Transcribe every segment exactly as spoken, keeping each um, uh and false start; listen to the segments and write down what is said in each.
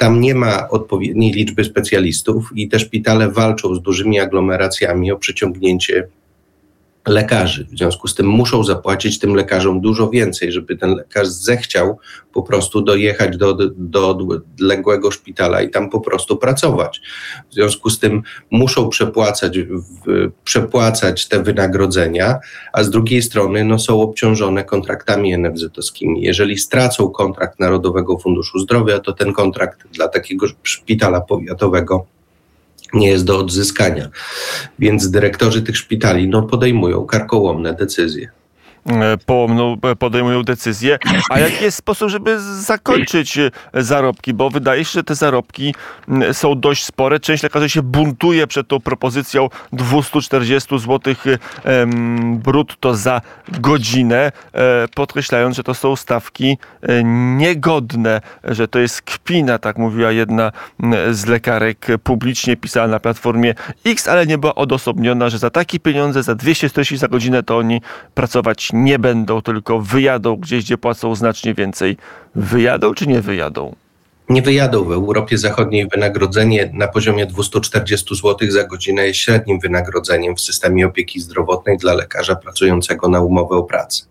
tam nie ma odpowiedniej liczby specjalistów i te szpitale walczą z dużymi aglomeracjami o przyciągnięcie lekarzy. W związku z tym muszą zapłacić tym lekarzom dużo więcej, żeby ten lekarz zechciał po prostu dojechać do, do odległego szpitala i tam po prostu pracować. W związku z tym muszą przepłacać, w, przepłacać te wynagrodzenia, a z drugiej strony no, są obciążone kontraktami en ef zet-owskimi. Jeżeli stracą kontrakt Narodowego Funduszu Zdrowia, to ten kontrakt dla takiego szpitala powiatowego nie jest do odzyskania. Więc dyrektorzy tych szpitali no, podejmują karkołomne decyzje. Połomną podejmują decyzje. A jaki jest sposób, żeby zakończyć zarobki? Bo wydaje się, że te zarobki są dość spore. Część lekarzy się buntuje przed tą propozycją dwieście czterdzieści złotych brutto za godzinę, podkreślając, że to są stawki niegodne, że to jest kpina, tak mówiła jedna z lekarek, publicznie pisała na Platformie X, ale nie była odosobniona, że za takie pieniądze, za dwieście czterdzieści za godzinę, to oni pracować nie będą, tylko wyjadą gdzieś, gdzie płacą znacznie więcej. Wyjadą czy nie wyjadą? Nie wyjadą. W Europie Zachodniej wynagrodzenie na poziomie dwieście czterdzieści złotych za godzinę jest średnim wynagrodzeniem w systemie opieki zdrowotnej dla lekarza pracującego na umowę o pracę.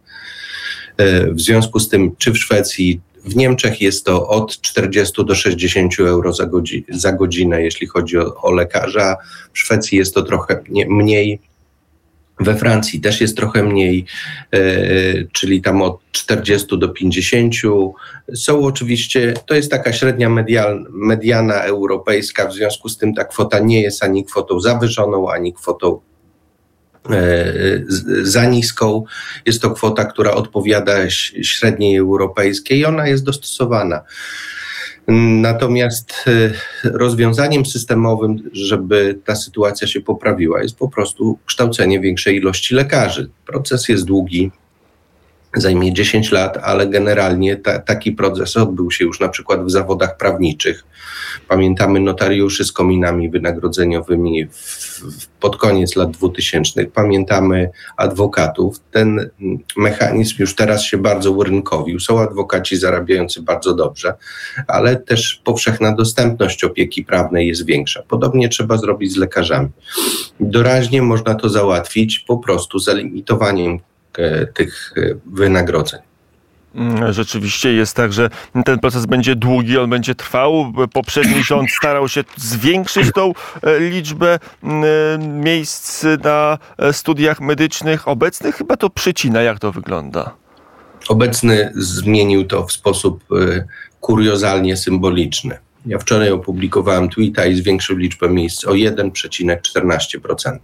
W związku z tym, czy w Szwecji, w Niemczech jest to od czterdziestu do sześćdziesięciu euro za, godzi- za godzinę, jeśli chodzi o, o lekarza. W Szwecji jest to trochę nie, mniej. We Francji też jest trochę mniej, yy, czyli tam od czterdziestu do pięćdziesięciu. Są oczywiście, to jest taka średnia medial, mediana europejska, w związku z tym ta kwota nie jest ani kwotą zawyżoną, ani kwotą yy, za niską. Jest to kwota, która odpowiada średniej europejskiej i ona jest dostosowana. Natomiast rozwiązaniem systemowym, żeby ta sytuacja się poprawiła, jest po prostu kształcenie większej ilości lekarzy. Proces jest długi, zajmie dziesięć lat, ale generalnie ta, taki proces odbył się już na przykład w zawodach prawniczych. Pamiętamy notariuszy z kominami wynagrodzeniowymi w, w, pod koniec lat dwutysięcznych. Pamiętamy adwokatów. Ten mechanizm już teraz się bardzo urynkowił. Są adwokaci zarabiający bardzo dobrze, ale też powszechna dostępność opieki prawnej jest większa. Podobnie trzeba zrobić z lekarzami. Doraźnie można to załatwić po prostu zalimitowaniem tych wynagrodzeń. Rzeczywiście jest tak, że ten proces będzie długi, on będzie trwał. Poprzedni rząd starał się zwiększyć tą liczbę miejsc na studiach medycznych. Obecny chyba to przycina. Jak to wygląda? Obecny zmienił to w sposób kuriozalnie symboliczny. Ja wczoraj opublikowałem tweeta i zwiększył liczbę miejsc o jeden przecinek czternaście procent.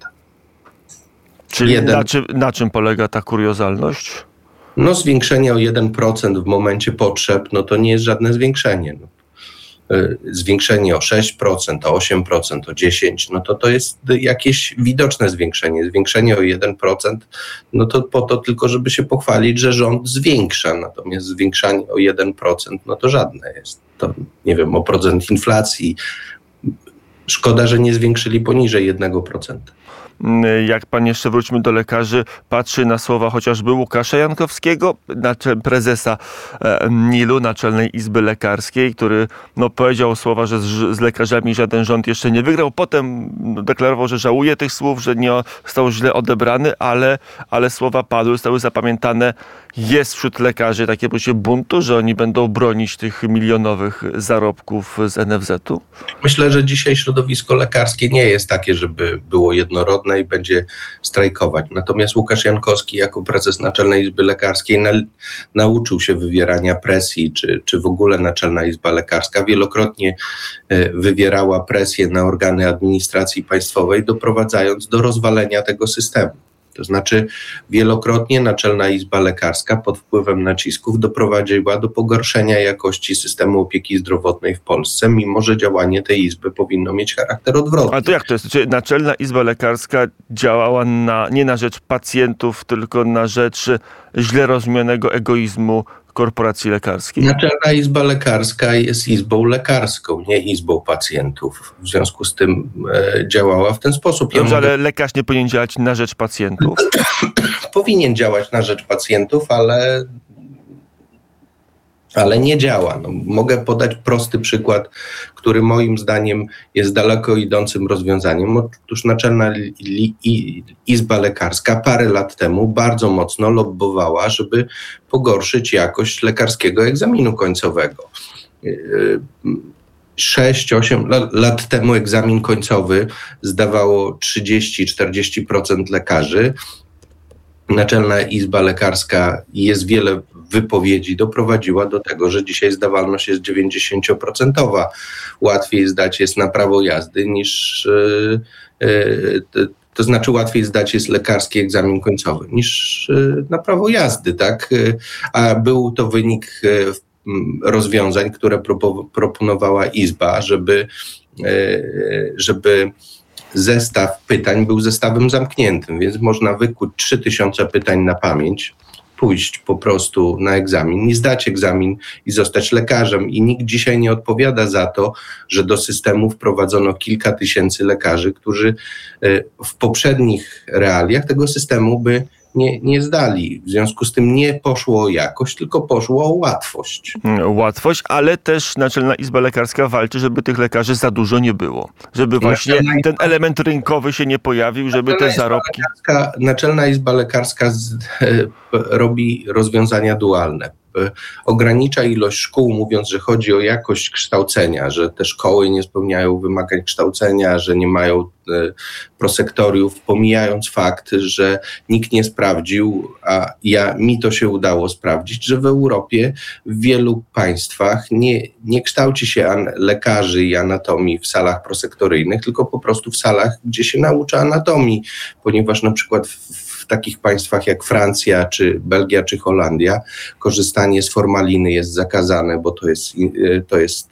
Czyli jeden... na, czym, na czym polega ta kuriozalność? No zwiększenie o jeden procent w momencie potrzeb, no to nie jest żadne zwiększenie. No. Zwiększenie o sześć procent, o osiem procent, o dziesięć procent, no to to jest jakieś widoczne zwiększenie. Zwiększenie o jeden procent, no to po to tylko, żeby się pochwalić, że rząd zwiększa. Natomiast zwiększanie o jeden procent, no to żadne jest. To nie wiem, o procent inflacji. Szkoda, że nie zwiększyli poniżej jednego procenta. Jak pan, jeszcze wróćmy do lekarzy, patrzy na słowa chociażby Łukasza Jankowskiego, prezesa N I L-u, Naczelnej Izby Lekarskiej, który no, powiedział słowa, że z, z lekarzami żaden rząd jeszcze nie wygrał. Potem deklarował, że żałuje tych słów, że nie został źle odebrany, ale, ale słowa padły, zostały zapamiętane. Jest wśród lekarzy takie poczucie buntu, że oni będą bronić tych milionowych zarobków z en ef zet-u? Myślę, że dzisiaj środowisko lekarskie nie jest takie, żeby było jednorodne i będzie strajkować. Natomiast Łukasz Jankowski jako prezes Naczelnej Izby Lekarskiej na, nauczył się wywierania presji, czy, czy w ogóle Naczelna Izba Lekarska wielokrotnie y, wywierała presję na organy administracji państwowej, doprowadzając do rozwalenia tego systemu. To znaczy wielokrotnie Naczelna Izba Lekarska pod wpływem nacisków doprowadziła do pogorszenia jakości systemu opieki zdrowotnej w Polsce, mimo że działanie tej izby powinno mieć charakter odwrotny. A to jak to jest? Czy Naczelna Izba Lekarska działała na, nie na rzecz pacjentów, tylko na rzecz źle rozumianego egoizmu korporacji lekarskiej? Naczelna Izba Lekarska jest izbą lekarską, nie izbą pacjentów. W związku z tym e, działała w ten sposób. Dobrze, ja ale mogę... lekarz nie powinien działać na rzecz pacjentów? Powinien działać na rzecz pacjentów, ale ale nie działa. No, mogę podać prosty przykład, który moim zdaniem jest daleko idącym rozwiązaniem. Otóż Naczelna Izba Lekarska parę lat temu bardzo mocno lobbowała, żeby pogorszyć jakość lekarskiego egzaminu końcowego. sześć osiem lat temu egzamin końcowy zdawało trzydzieści do czterdziestu procent lekarzy. Naczelna Izba Lekarska i jest wiele wypowiedzi doprowadziła do tego, że dzisiaj zdawalność jest dziewięćdziesięcioprocentowa. Łatwiej zdać jest na prawo jazdy niż, yy, yy, to znaczy łatwiej zdać jest lekarski egzamin końcowy niż yy, na prawo jazdy, tak? Yy, a był to wynik yy, rozwiązań, które propo, proponowała Izba, żeby, yy, żeby zestaw pytań był zestawem zamkniętym, więc można wykuć trzy tysiące pytań na pamięć, pójść po prostu na egzamin, nie zdać egzamin i zostać lekarzem. I nikt dzisiaj nie odpowiada za to, że do systemu wprowadzono kilka tysięcy lekarzy, którzy w poprzednich realiach tego systemu by Nie, nie zdali. W związku z tym nie poszło o jakość, tylko poszło o łatwość. Łatwość, ale też Naczelna Izba Lekarska walczy, żeby tych lekarzy za dużo nie było. Żeby właśnie Naczelna ten element rynkowy się nie pojawił, żeby Naczelna te zarobki... Lekarska, Naczelna Izba Lekarska z, e, robi rozwiązania dualne. Ogranicza ilość szkół, mówiąc, że chodzi o jakość kształcenia, że te szkoły nie spełniają wymagań kształcenia, że nie mają e, prosektoriów, pomijając fakt, że nikt nie sprawdził, a ja, mi to się udało sprawdzić, że w Europie w wielu państwach nie, nie kształci się an, lekarzy i anatomii w salach prosektoryjnych, tylko po prostu w salach, gdzie się naucza anatomii, ponieważ na przykład w W takich państwach jak Francja, czy Belgia, czy Holandia korzystanie z formaliny jest zakazane, bo to jest, to jest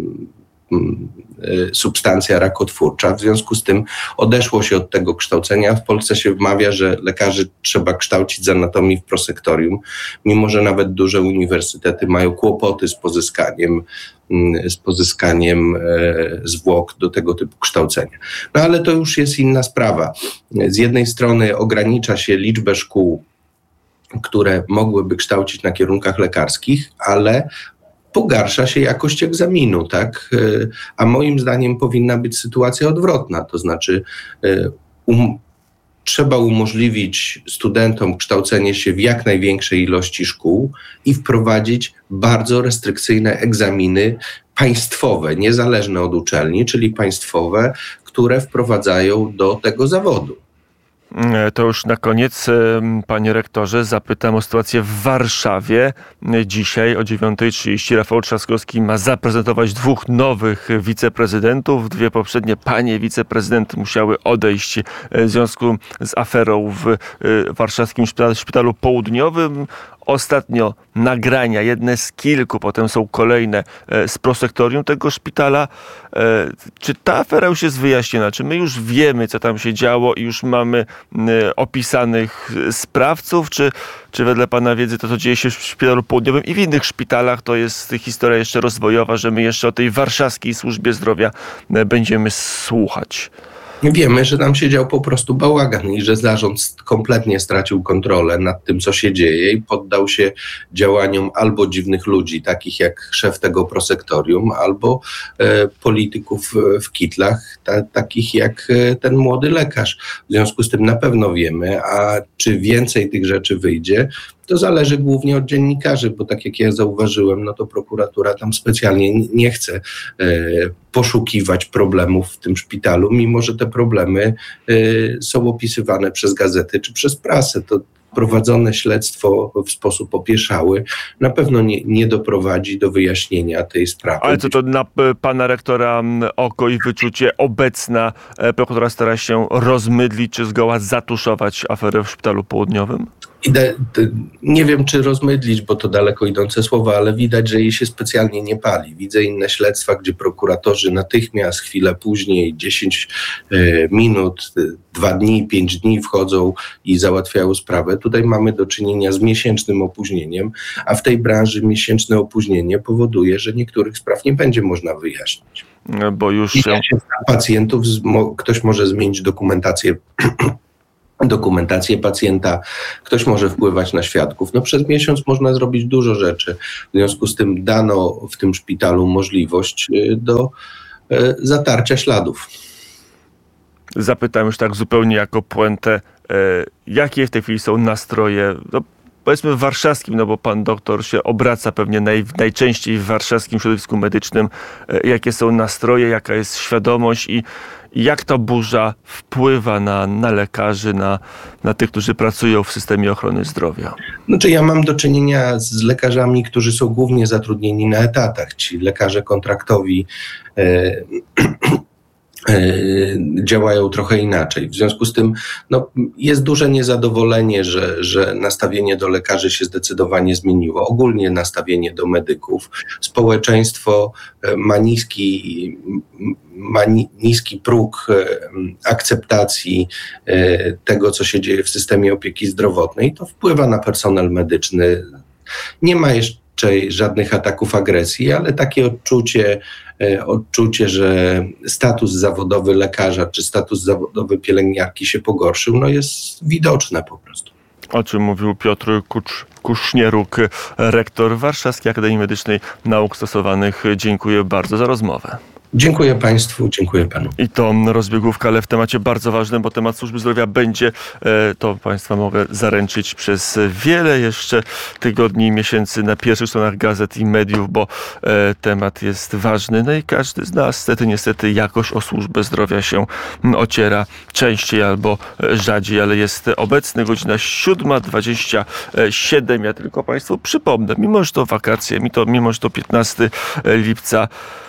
substancja rakotwórcza. W związku z tym odeszło się od tego kształcenia. W Polsce się wmawia, że lekarzy trzeba kształcić z anatomii w prosektorium, mimo że nawet duże uniwersytety mają kłopoty z pozyskaniem z pozyskaniem zwłok do tego typu kształcenia. No ale to już jest inna sprawa. Z jednej strony ogranicza się liczbę szkół, które mogłyby kształcić na kierunkach lekarskich, ale pogarsza się jakość egzaminu, tak? A moim zdaniem powinna być sytuacja odwrotna, to znaczy um, trzeba umożliwić studentom kształcenie się w jak największej ilości szkół i wprowadzić bardzo restrykcyjne egzaminy państwowe, niezależne od uczelni, czyli państwowe, które wprowadzają do tego zawodu. To już na koniec, panie rektorze, zapytam o sytuację w Warszawie. Dzisiaj o dziewiąta trzydzieści Rafał Trzaskowski ma zaprezentować dwóch nowych wiceprezydentów. Dwie poprzednie panie wiceprezydent musiały odejść w związku z aferą w warszawskim szpitalu, szpitalu południowym. Ostatnio nagrania, jedne z kilku, potem są kolejne z prosektorium tego szpitala. Czy ta afera już jest wyjaśniona? Czy my już wiemy, co tam się działo i już mamy opisanych sprawców? Czy, czy wedle pana wiedzy to, co dzieje się w szpitalu południowym i w innych szpitalach, to jest historia jeszcze rozwojowa, że my jeszcze o tej warszawskiej służbie zdrowia będziemy słuchać? Wiemy, że tam się dział po prostu bałagan i że zarząd kompletnie stracił kontrolę nad tym, co się dzieje i poddał się działaniom albo dziwnych ludzi, takich jak szef tego prosektorium, albo e, polityków w kitlach, ta, takich jak e, ten młody lekarz. W związku z tym na pewno wiemy, a czy więcej tych rzeczy wyjdzie, to zależy głównie od dziennikarzy, bo tak jak ja zauważyłem, no to prokuratura tam specjalnie nie chce e, poszukiwać problemów w tym szpitalu, mimo że te problemy e, są opisywane przez gazety czy przez prasę. To prowadzone śledztwo w sposób opieszały na pewno nie, nie doprowadzi do wyjaśnienia tej sprawy. Ale co to na pana rektora oko i wyczucie obecna prokuratura stara się rozmydlić czy zgoła zatuszować aferę w szpitalu południowym? Idę, nie wiem, czy rozmydlić, bo to daleko idące słowa, ale widać, że jej się specjalnie nie pali. Widzę inne śledztwa, gdzie prokuratorzy natychmiast, chwilę później, dziesięć minut, dwa dni, pięć dni wchodzą i załatwiają sprawę. Tutaj mamy do czynienia z miesięcznym opóźnieniem, a w tej branży miesięczne opóźnienie powoduje, że niektórych spraw nie będzie można wyjaśnić. Bo już się... pacjentów ktoś może zmienić dokumentację dokumentację pacjenta, ktoś może wpływać na świadków. No przez miesiąc można zrobić dużo rzeczy. W związku z tym dano w tym szpitalu możliwość do zatarcia śladów. Zapytam już tak zupełnie jako puentę, jakie w tej chwili są nastroje, no, powiedzmy w warszawskim, no bo pan doktor się obraca pewnie naj, najczęściej w warszawskim środowisku medycznym, jakie są nastroje, jaka jest świadomość i jak ta burza wpływa na, na lekarzy, na, na tych, którzy pracują w systemie ochrony zdrowia? Znaczy ja mam do czynienia z lekarzami, którzy są głównie zatrudnieni na etatach. Ci lekarze kontraktowi e, działają trochę inaczej. W związku z tym no, jest duże niezadowolenie, że, że nastawienie do lekarzy się zdecydowanie zmieniło. Ogólnie nastawienie do medyków. Społeczeństwo ma niski, ma niski próg akceptacji tego, co się dzieje w systemie opieki zdrowotnej. To wpływa na personel medyczny. Nie ma jeszcze żadnych ataków agresji, ale takie odczucie, odczucie, że status zawodowy lekarza czy status zawodowy pielęgniarki się pogorszył, no jest widoczne po prostu. O czym mówił Piotr Kucz, Kusznieruk, rektor Warszawskiej Akademii Medycznej Nauk Stosowanych. Dziękuję bardzo za rozmowę. Dziękuję Państwu, dziękuję Panu. I to rozbiegówka, ale w temacie bardzo ważnym, bo temat służby zdrowia będzie, to Państwa mogę zaręczyć, przez wiele jeszcze tygodni i miesięcy na pierwszych stronach gazet i mediów, bo temat jest ważny. No i każdy z nas niestety, niestety jakoś o służbę zdrowia się ociera częściej albo rzadziej, ale jest obecny, godzina siódma dwadzieścia siedem. Ja tylko Państwu przypomnę, mimo że to wakacje, mimo że to piętnastego lipca,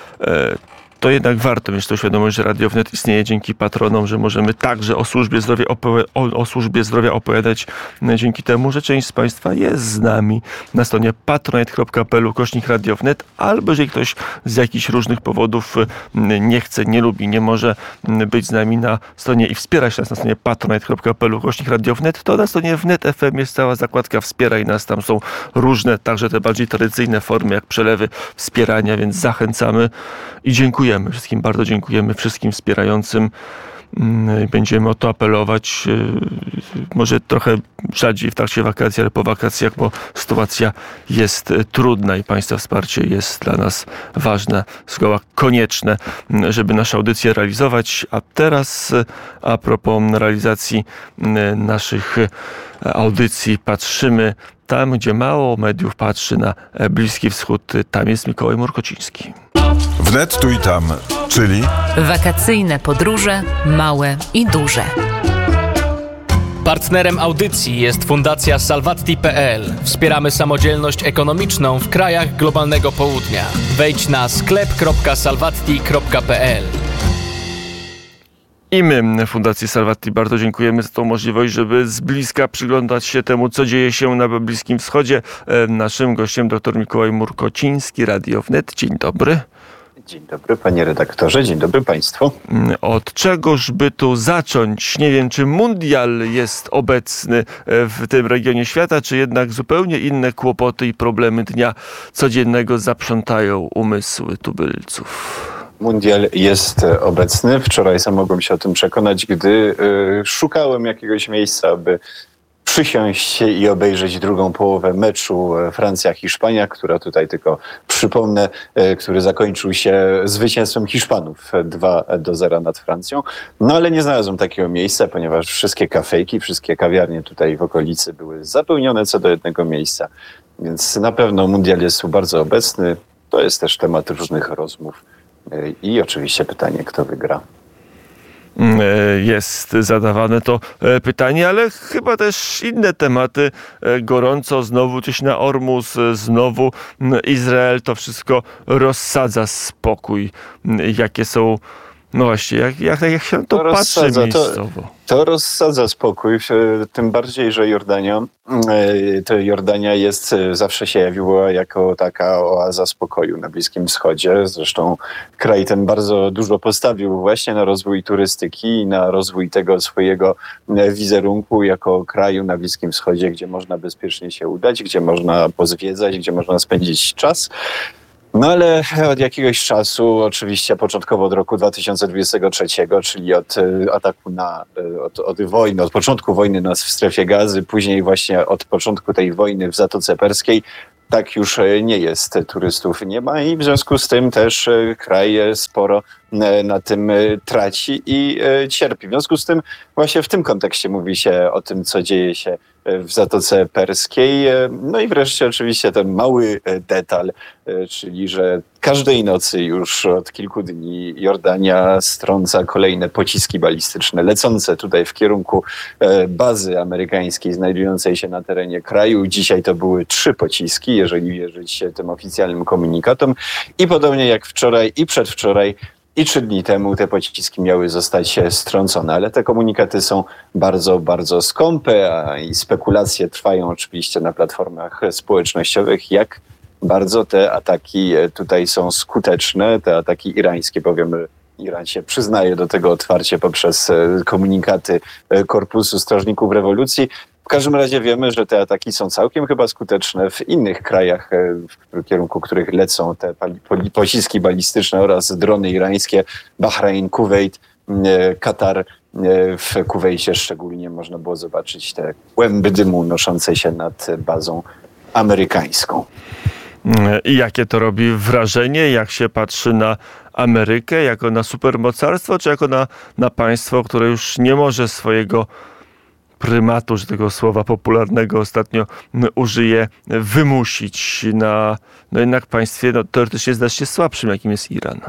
to jednak warto mieć tą świadomość, że Radio Wnet istnieje dzięki patronom, że możemy także o służbie zdrowia, opowi- o, o służbie zdrowia opowiadać dzięki temu, że część z Państwa jest z nami na stronie patronite kropka p l ukośnik Radio Wnet, albo jeżeli ktoś z jakichś różnych powodów nie chce, nie lubi, nie może być z nami na stronie i wspierać nas na stronie patronite kropka p l ukośnik Radio Wnet, to na stronie Wnet F M jest cała zakładka Wspieraj nas, tam są różne, także te bardziej tradycyjne formy, jak przelewy wspierania, więc zachęcamy i dziękujemy. Wszystkim bardzo dziękujemy, wszystkim wspierającym. Będziemy o to apelować, może trochę rzadziej w trakcie wakacji, ale po wakacjach, bo sytuacja jest trudna i Państwa wsparcie jest dla nas ważne, zgoła konieczne, żeby nasze audycje realizować. A teraz a propos realizacji naszych audycji, patrzymy tam, gdzie mało mediów patrzy na Bliski Wschód. Tam jest Mikołaj Murkociński. Wnet tu i tam, czyli wakacyjne podróże, małe i duże. Partnerem audycji jest Fundacja Salvatti kropka p l. Wspieramy samodzielność ekonomiczną w krajach globalnego południa. Wejdź na sklep kropka salvatti kropka p l. I my, Fundacji Salvatti, bardzo dziękujemy za tą możliwość, żeby z bliska przyglądać się temu, co dzieje się na Bliskim Wschodzie. Naszym gościem dr Mikołaj Murkociński, Radio Wnet. Dzień dobry. Dzień dobry, panie redaktorze, dzień dobry państwu. Od czegoż by tu zacząć? Nie wiem, czy mundial jest obecny w tym regionie świata, czy jednak zupełnie inne kłopoty i problemy dnia codziennego zaprzątają umysły tubylców. Mundial jest obecny. Wczoraj sam mogłem się o tym przekonać, gdy y, szukałem jakiegoś miejsca, aby przysiąść i obejrzeć drugą połowę meczu Francja-Hiszpania, która tutaj tylko przypomnę, który zakończył się zwycięstwem Hiszpanów dwa do zera nad Francją. No ale nie znalazłem takiego miejsca, ponieważ wszystkie kafejki, wszystkie kawiarnie tutaj w okolicy były zapełnione co do jednego miejsca. Więc na pewno mundial jest tu bardzo obecny. To jest też temat różnych rozmów. I oczywiście pytanie, kto wygra. Jest zadawane to pytanie, ale chyba też inne tematy. Gorąco znowu coś na Ormus, znowu Izrael. To wszystko rozsadza spokój. Jakie są... No właśnie, jak, jak, jak się to, to patrzy miejscowo? To, to rozsadza spokój, tym bardziej, że Jordania, to Jordania jest, zawsze się jawiła jako taka oaza spokoju na Bliskim Wschodzie. Zresztą kraj ten bardzo dużo postawił właśnie na rozwój turystyki i na rozwój tego swojego wizerunku jako kraju na Bliskim Wschodzie, gdzie można bezpiecznie się udać, gdzie można pozwiedzać, gdzie można spędzić czas. No ale od jakiegoś czasu, oczywiście początkowo od roku dwa tysiące dwudziestego trzeciego, czyli od ataku na, od, od wojny, od początku wojny nas w strefie Gazy, później właśnie od początku tej wojny w Zatoce Perskiej, tak już nie jest, turystów nie ma i w związku z tym też kraj sporo na tym traci i cierpi. W związku z tym właśnie w tym kontekście mówi się o tym, co dzieje się w Zatoce Perskiej. No i wreszcie oczywiście ten mały detal, czyli że każdej nocy już od kilku dni Jordania strąca kolejne pociski balistyczne lecące tutaj w kierunku bazy amerykańskiej znajdującej się na terenie kraju. Dzisiaj to były trzy pociski, jeżeli wierzyć tym oficjalnym komunikatom. I podobnie jak wczoraj i przedwczoraj i trzy dni temu te pociski miały zostać strącone, ale te komunikaty są bardzo, bardzo skąpe, a i spekulacje trwają oczywiście na platformach społecznościowych, jak bardzo te ataki tutaj są skuteczne, te ataki irańskie, bowiem Iran się przyznaje do tego otwarcie poprzez komunikaty Korpusu Strażników Rewolucji. W każdym razie wiemy, że te ataki są całkiem chyba skuteczne w innych krajach, w kierunku których lecą te pociski balistyczne oraz drony irańskie. Bahrain, Kuwejt, Katar. W Kuwejcie szczególnie można było zobaczyć te kłęby dymu noszące się nad bazą amerykańską. I jakie to robi wrażenie, jak się patrzy na Amerykę jako na supermocarstwo, czy jako na, na państwo, które już nie może swojego prymatu, że tego słowa popularnego ostatnio użyję, wymusić na no jednak państwie no, teoretycznie zdać się słabszym, jakim jest Iran?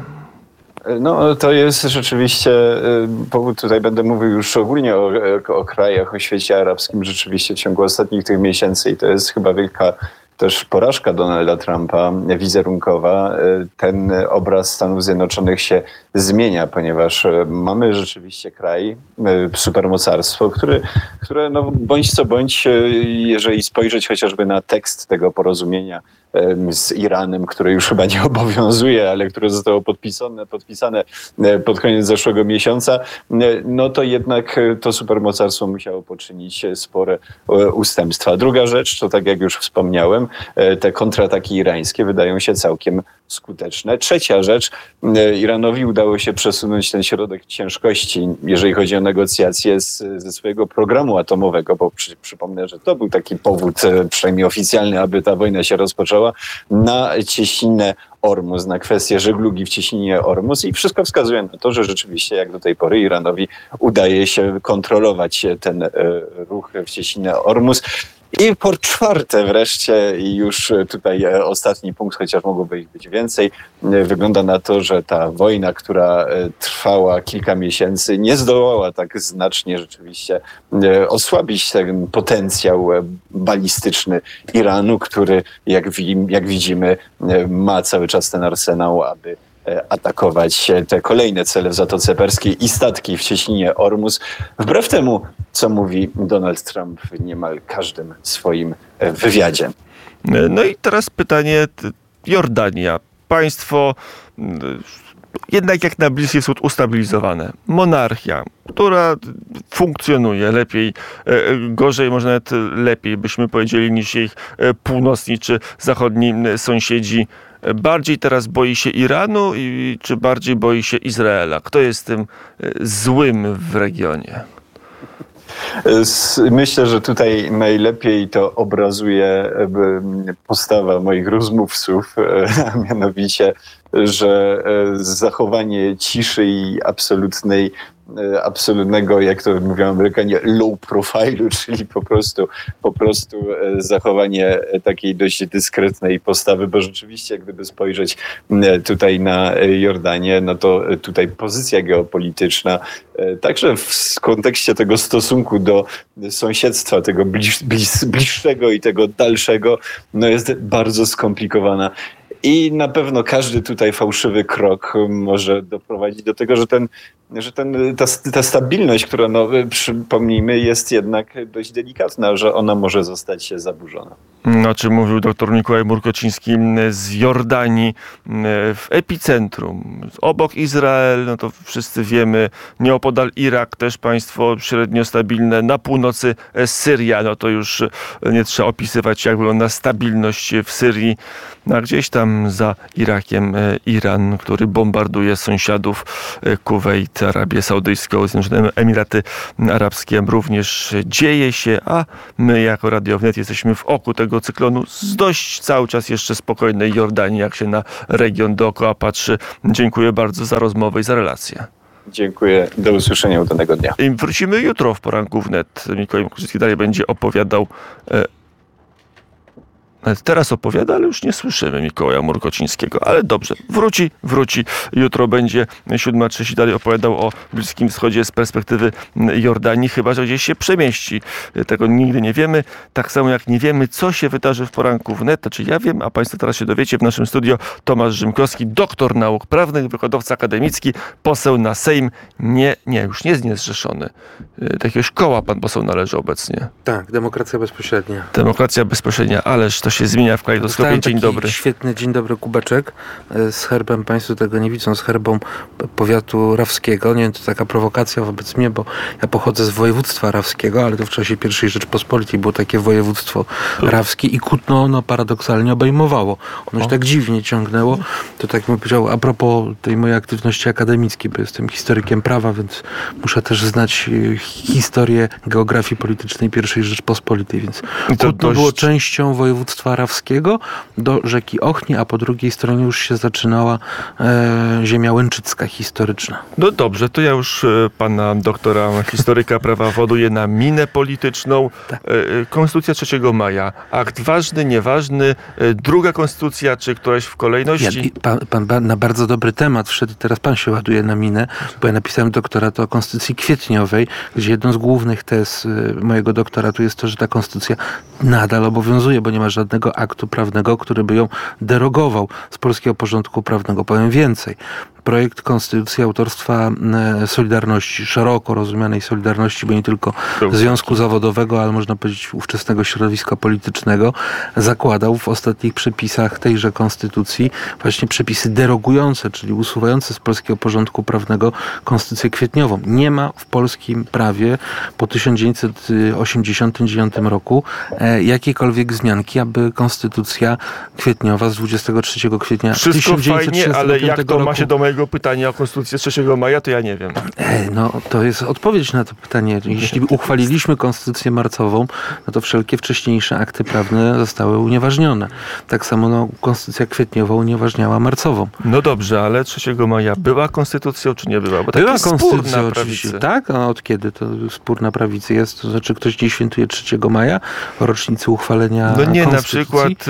No to jest rzeczywiście powód, tutaj będę mówił już ogólnie o, o krajach, o świecie arabskim rzeczywiście w ciągu ostatnich tych miesięcy i to jest chyba wielka też porażka Donalda Trumpa wizerunkowa. Ten obraz Stanów Zjednoczonych się zmienia, ponieważ mamy rzeczywiście kraj, supermocarstwo, który, które no bądź co bądź, jeżeli spojrzeć chociażby na tekst tego porozumienia z Iranem, które już chyba nie obowiązuje, ale które zostało podpisane, podpisane pod koniec zeszłego miesiąca, no to jednak to supermocarstwo musiało poczynić spore ustępstwa. Druga rzecz, to tak jak już wspomniałem, te kontrataki irańskie wydają się całkiem skuteczne. Trzecia rzecz, Iranowi udało się przesunąć ten środek ciężkości, jeżeli chodzi o negocjacje z, ze swojego programu atomowego, bo przy, przypomnę, że to był taki powód, przynajmniej oficjalny, aby ta wojna się rozpoczęła, na cieśninę Ormus, na kwestię żeglugi w cieśninie Ormus i wszystko wskazuje na to, że rzeczywiście jak do tej pory Iranowi udaje się kontrolować ten ruch w cieśninie Ormus. I po czwarte wreszcie, i już tutaj ostatni punkt, chociaż mogłoby ich być więcej, wygląda na to, że ta wojna, która trwała kilka miesięcy, nie zdołała tak znacznie rzeczywiście osłabić ten potencjał balistyczny Iranu, który jak, jak widzimy ma cały czas ten arsenał, aby atakować te kolejne cele w Zatoce Perskiej i statki w cieśninie Ormus. Wbrew temu, co mówi Donald Trump w niemal każdym swoim wywiadzie. No i teraz pytanie, Jordania. Państwo jednak jak na Bliski Wschód ustabilizowane. Monarchia, która funkcjonuje lepiej, gorzej, może nawet lepiej, byśmy powiedzieli, niż ich północni czy zachodni sąsiedzi. Bardziej teraz boi się Iranu, i czy bardziej boi się Izraela? Kto jest tym złym w regionie? Myślę, że tutaj najlepiej to obrazuje postawa moich rozmówców, a mianowicie, że zachowanie ciszy i absolutnej absolutnego, jak to mówią Amerykanie, low profilu, czyli po prostu, po prostu zachowanie takiej dość dyskretnej postawy, bo rzeczywiście gdyby spojrzeć tutaj na Jordanię, no to tutaj pozycja geopolityczna, także w kontekście tego stosunku do sąsiedztwa, tego bliż, bliż, bliższego i tego dalszego, no jest bardzo skomplikowana. I na pewno każdy tutaj fałszywy krok może doprowadzić do tego, że, ten, że ten, ta, ta stabilność, która, no, przypomnijmy, jest jednak dość delikatna, że ona może zostać zaburzona. O czym mówił dr Mikołaj Murkociński z Jordanii, w epicentrum. Obok Izrael, no to wszyscy wiemy, nieopodal Irak, też państwo średnio stabilne. Na północy Syria, no to już nie trzeba opisywać, jak wygląda stabilność w Syrii. No a gdzieś tam tam za Irakiem Iran, który bombarduje sąsiadów, Kuwejt, Arabię Saudyjską, Zjednoczone Emiraty Arabskie. Również dzieje się, a my jako Radio Wnet jesteśmy w oku tego cyklonu z dość cały czas jeszcze spokojnej Jordanii, jak się na region dookoła patrzy. Dziękuję bardzo za rozmowę i za relację. Dziękuję. Do usłyszenia. Udanego dnia. I wrócimy jutro w poranku wnet. Mikołaj Mkurzycki dalej będzie opowiadał. E, Nawet teraz opowiada, ale już nie słyszymy Mikołaja Murkocińskiego. Ale dobrze, wróci, wróci. Jutro będzie siódma trzydzieści dalej opowiadał o Bliskim Wschodzie z perspektywy Jordanii, chyba że gdzieś się przemieści. Tego nigdy nie wiemy. Tak samo jak nie wiemy, co się wydarzy w poranku wnet. Znaczy ja wiem, a państwo teraz się dowiecie. W naszym studio Tomasz Rzymkowski, doktor nauk prawnych, wykładowca akademicki, poseł na Sejm. Nie, nie, już nie jest niezrzeszony. Do jakiegoś koła pan poseł należy obecnie. Tak, demokracja bezpośrednia. Demokracja bezpośrednia, ależ to się zmienia w kalejdoskopie. Dzień dobry. Świetny dzień dobry kubeczek z herbem, państwo tego nie widzą, z herbą powiatu rawskiego. Nie wiem, to taka prowokacja wobec mnie, bo ja pochodzę z województwa rawskiego, ale to w czasie pierwszej Rzeczpospolitej było takie województwo rawskie i Kutno ono paradoksalnie obejmowało. Ono się tak dziwnie ciągnęło. To tak bym powiedział, a propos tej mojej aktywności akademickiej, bo jestem historykiem prawa, więc muszę też znać historię geografii politycznej pierwszej Rzeczpospolitej, więc Kutno dość... było częścią województwa rawskiego do rzeki Ochni, a po drugiej stronie już się zaczynała e, ziemia łęczycka historyczna. No dobrze, to ja już e, pana doktora historyka prawa woduję na minę polityczną. Tak. E, Konstytucja trzeciego maja. Akt ważny, nieważny. E, druga konstytucja, czy któraś w kolejności? Ja, pan, pan na bardzo dobry temat wszedł. Teraz pan się ładuje na minę, bo ja napisałem doktorat o konstytucji kwietniowej, gdzie jedną z głównych tez mojego doktoratu jest to, że ta konstytucja nadal obowiązuje, bo nie ma żadnego aktu prawnego, który by ją derogował z polskiego porządku prawnego. Powiem więcej. Projekt konstytucji autorstwa Solidarności, szeroko rozumianej Solidarności, bo nie tylko Związku Zawodowego, ale można powiedzieć ówczesnego środowiska politycznego, zakładał w ostatnich przepisach tejże konstytucji właśnie przepisy derogujące, czyli usuwające z polskiego porządku prawnego konstytucję kwietniową. Nie ma w polskim prawie po tysiąc dziewięćset osiemdziesiątym dziewiątym roku e, jakiejkolwiek wzmianki, aby konstytucja kwietniowa z dwudziestego trzeciego kwietnia Wszystko tysiąc dziewięćset trzydziestego piątego fajnie, ale jak to roku, ma się do mojego pytania o konstytucję trzeciego maja, to ja nie wiem. E, no to jest odpowiedź na to pytanie. Jeśli uchwaliliśmy konstytucję marcową, no to wszelkie wcześniejsze akty prawne zostały unieważnione. Tak samo no, konstytucja kwietniowa unieważniała marcową. No dobrze, ale trzeciego maja była konstytucją, czy nie była? Bo była taki konstytucja spór na oczywiście. prawicy. Tak? A od kiedy to spór na prawicy jest? To znaczy ktoś nie świętuje trzeciego maja, rocznicy uchwalenia No nie, konstytucji? na przykład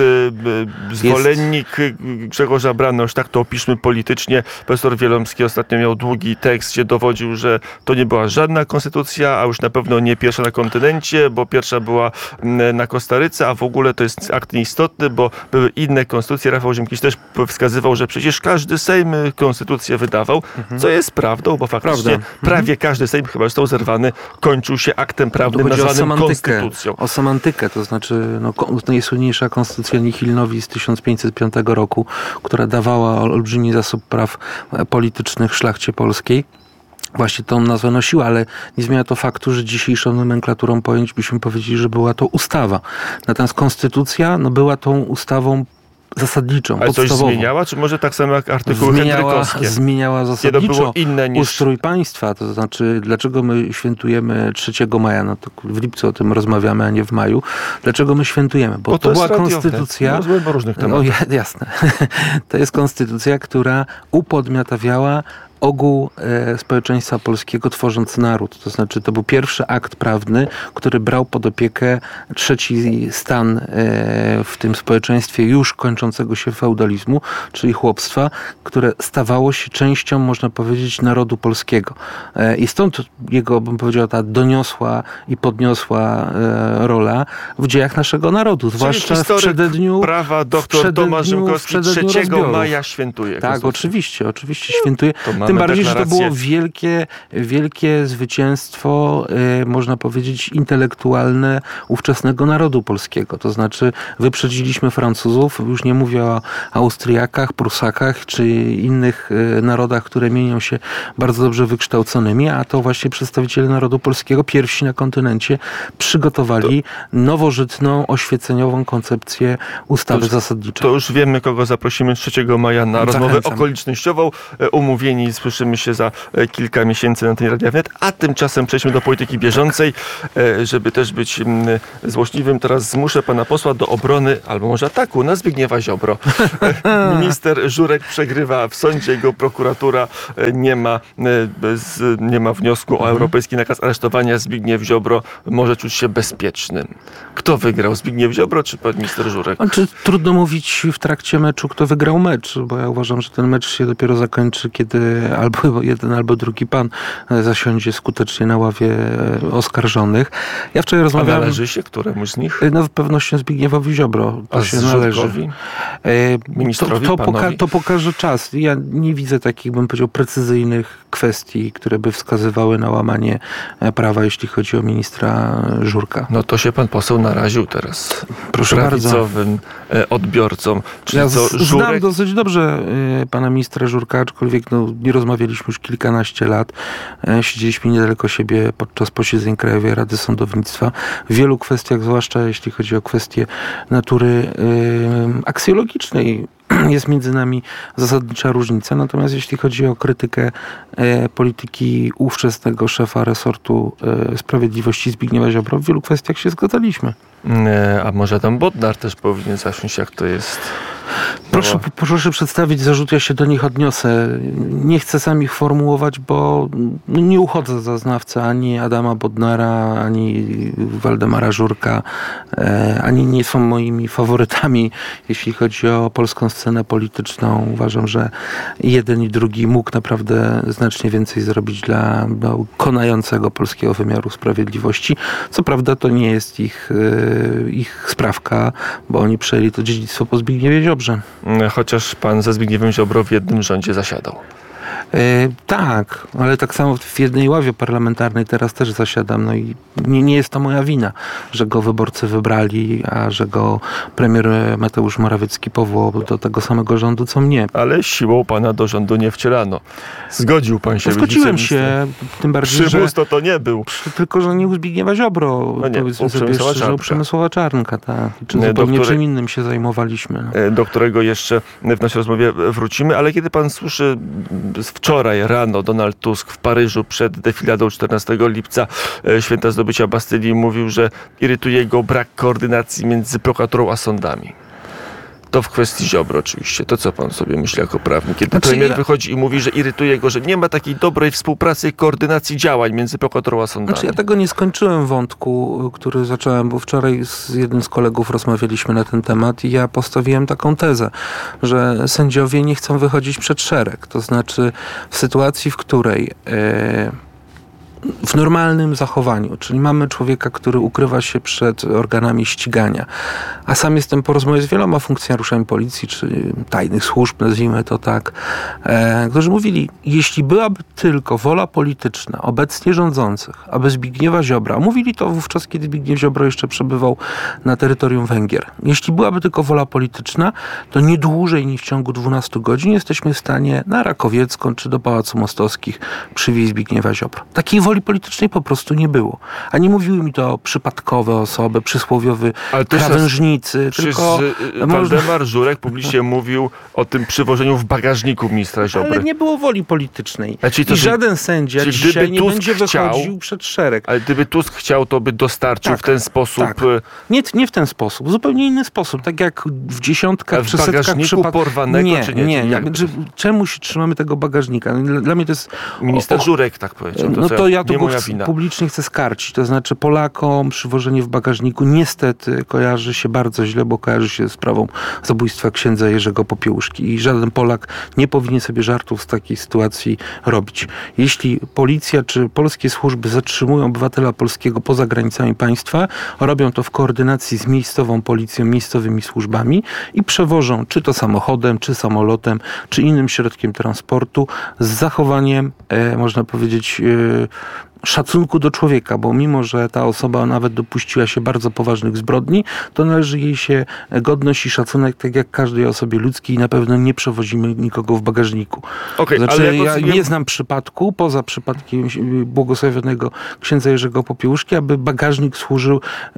y, zwolennik jest... Grzegorza Brauna, już tak to opiszmy politycznie, profesor Wielomski ostatnio miał długi tekst, gdzie dowodził, że to nie była żadna konstytucja, a już na pewno nie pierwsza na kontynencie, bo pierwsza była na Kostaryce, a w ogóle to jest akt nieistotny, bo były inne konstytucje. Rafał Ziemkiewicz też wskazywał, że przecież każdy Sejm konstytucję wydawał, mhm. co jest prawdą, bo faktycznie Prawda. prawie mhm. każdy Sejm, chyba został zerwany, kończył się aktem prawnym nazwanym konstytucją. O semantykę, to znaczy no, najsłynniejsza konstytucja Nihilnowi z tysiąc pięćset piątego roku, która dawała olbrzymi zasób praw politycznych szlachcie polskiej. Właśnie tą nazwę nosiła, ale nie zmienia to faktu, że dzisiejszą nomenklaturą pojęć byśmy powiedzieli, że była to ustawa. Natomiast konstytucja no, była tą ustawą zasadniczą, ale podstawową. coś zmieniała? Czy może tak samo jak artykuły zmieniała, Hendrykowskie? Zmieniała zasadniczo było inne niż... ustrój państwa. To znaczy, dlaczego my świętujemy trzeciego maja? No to w lipcu o tym rozmawiamy, a nie w maju. Dlaczego my świętujemy? Bo, Bo to, to była konstytucja... Rozmawiamy o różnych tematach. No, jasne. To jest konstytucja, która upodmiotawiała ogół e, społeczeństwa polskiego, tworząc naród. To znaczy, to był pierwszy akt prawny, który brał pod opiekę trzeci stan e, w tym społeczeństwie już kończącego się feudalizmu, czyli chłopstwa, które stawało się częścią, można powiedzieć, narodu polskiego. E, I stąd jego, bym powiedział, ta doniosła i podniosła e, rola w dziejach naszego narodu. Czyli zwłaszcza w przededniu prawa doktor Tomasz Rzymkowski trzeciego maja świętuje. Tak, oczywiście, oczywiście świętuje. To Tym bardziej, deklarację. że to było wielkie, wielkie zwycięstwo, y, można powiedzieć, intelektualne ówczesnego narodu polskiego. To znaczy wyprzedziliśmy Francuzów, już nie mówię o Austriakach, Prusakach czy innych y, narodach, które mienią się bardzo dobrze wykształconymi, a to właśnie przedstawiciele narodu polskiego pierwsi na kontynencie przygotowali to, nowożytną, oświeceniową koncepcję ustawy to już, zasadniczej. To już wiemy, kogo zaprosimy trzeciego maja na rozmowę Zachęcam. okolicznościową. Umówieni, słyszymy się za kilka miesięcy na tej Radia Wnet, a tymczasem przejdźmy do polityki bieżącej. Żeby też być złośliwym, teraz zmuszę pana posła do obrony, albo może ataku na Zbigniewa Ziobro. Minister Żurek przegrywa w sądzie, jego prokuratura nie ma, nie ma wniosku o europejski nakaz aresztowania. Zbigniew Ziobro może czuć się bezpieczny. Kto wygrał? Zbigniew Ziobro czy pan minister Żurek? Znaczy, trudno mówić w trakcie meczu, kto wygrał mecz, bo ja uważam, że ten mecz się dopiero zakończy, kiedy albo jeden, albo drugi pan zasiądzie skutecznie na ławie oskarżonych. Ja wczoraj rozmawiałem... A należy się któremuś z nich? No z pewnością Zbigniewowi Ziobro. To A się należy. Ministrowi, to, to, panowi? poka- to pokaże czas. Ja nie widzę takich, bym powiedział, precyzyjnych kwestii, które by wskazywały na łamanie prawa, jeśli chodzi o ministra Żurka. No to się pan poseł naraził teraz. Proszę prawicowym bardzo. odbiorcom. Czyli ja co, znam Żurek... dosyć dobrze y, pana ministra Żurka, aczkolwiek no, nie rozmawialiśmy już kilkanaście lat. E, siedzieliśmy niedaleko siebie podczas posiedzeń Krajowej Rady Sądownictwa. W wielu kwestiach, zwłaszcza jeśli chodzi o kwestie natury y, aksjologicznej, jest między nami zasadnicza różnica. Natomiast jeśli chodzi o krytykę e, polityki ówczesnego szefa resortu e, sprawiedliwości Zbigniewa Ziobro, w wielu kwestiach się zgadzaliśmy. A może tam Bodnar też powinien zasiąść, jak to jest? Proszę, proszę przedstawić zarzut, ja się do nich odniosę. Nie chcę sam ich formułować, bo nie uchodzę za znawcę ani Adama Bodnara, ani Waldemara Żurka, ani nie są moimi faworytami, jeśli chodzi o polską scenę polityczną. Uważam, że jeden i drugi mógł naprawdę znacznie więcej zrobić dla no, konającego polskiego wymiaru sprawiedliwości. Co prawda to nie jest ich, ich sprawka, bo oni przejęli to dziedzictwo po Zbigniewie Ziobrze. Chociaż pan ze Zbigniewem Ziobro w jednym rządzie zasiadał. Yy, tak, ale tak samo w jednej ławie parlamentarnej teraz też zasiadam. No i nie, nie jest to moja wina, że go wyborcy wybrali, a że go premier Mateusz Morawiecki powołał do tego samego rządu, co mnie. Ale siłą pana do rządu nie wcielano. Zgodził pan się. Zgodziłem się, tym bardziej, Przymus że... to to nie był. Tylko, że nie u Zbigniewa Ziobro. No nie, powiedzmy u sobie Przemysława szczerze, u Czarnka. Przemysława Czarnka, tak. Czy Do zupełnie której- czym innym się zajmowaliśmy. No. Do którego jeszcze w naszej rozmowie wrócimy, ale kiedy pan słyszy wczoraj rano Donald Tusk w Paryżu przed defiladą czternastego lipca, święta zdobycia Bastylii, mówił, że irytuje go brak koordynacji między prokuraturą a sądami. To w kwestii Ziobro oczywiście. To co pan sobie myśli jako prawnik? Kiedy Znaczy, premier ja- wychodzi i mówi, że irytuje go, że nie ma takiej dobrej współpracy i koordynacji działań między prokuraturą a sądami. Znaczy ja tego nie skończyłem wątku, który zacząłem, bo wczoraj z jednym z kolegów rozmawialiśmy na ten temat i ja postawiłem taką tezę, że sędziowie nie chcą wychodzić przed szereg. To znaczy w sytuacji, w której e, w normalnym zachowaniu, czyli mamy człowieka, który ukrywa się przed organami ścigania, a sam jestem po rozmowie z wieloma funkcjonariuszami policji, czy tajnych służb, nazwijmy to tak, e, którzy mówili, jeśli byłaby tylko wola polityczna obecnie rządzących, aby Zbigniewa Ziobra, mówili to wówczas, kiedy Zbigniew Ziobro jeszcze przebywał na terytorium Węgier, jeśli byłaby tylko wola polityczna, to nie dłużej niż w ciągu dwunastu godzin jesteśmy w stanie na Rakowiecką czy do Pałacu Mostowskich przywieźć Zbigniewa Ziobro. Takiej woli politycznej po prostu nie było. A nie mówiły mi to przypadkowe osoby, przysłowiowy Ale to krawężnicy, Przecież tylko... y, można- Waldemar Żurek publicznie mówił o tym przywożeniu w bagażniku ministra Ziobry. Ale nie było woli politycznej. A czyli to, I że- żaden sędzia czyli dzisiaj gdyby nie Tusk będzie chciał- wychodził przed szereg. Ale gdyby Tusk chciał, to by dostarczył Tak, w ten sposób... tak. y, Nie, nie w ten sposób, zupełnie inny sposób. Tak jak w dziesiątkach A w czy setkach bagażniku przypadków. porwanego, nie, czy nie? nie. Jak- Czy, czemu się trzymamy tego bagażnika? Dla, dla mnie to jest... Minister o- Żurek tak powiedział. To, No co to ja ja tu nie go moja ch- wina. publicznie chcę skarcić. To znaczy Polakom przywożenie w bagażniku niestety kojarzy się bardzo źle, bo kojarzy się z sprawą zabójstwa księdza Jerzego Popiełuszki i żaden Polak nie powinien sobie żartów z takiej sytuacji robić. Jeśli policja czy polskie służby zatrzymują obywatela polskiego poza granicami państwa, robią to w koordynacji z miejscową policją, miejscowymi służbami i przewożą czy to samochodem, czy samolotem, czy innym środkiem transportu z zachowaniem, e, można powiedzieć, e, szacunku do człowieka, bo mimo, że ta osoba nawet dopuściła się bardzo poważnych zbrodni, to należy jej się godność i szacunek, tak jak każdej osobie ludzkiej, i na pewno nie przewozimy nikogo w bagażniku. Okay, znaczy, ale ja jako... nie znam przypadku, poza przypadkiem błogosławionego księdza Jerzego Popiełuszki, aby bagażnik służył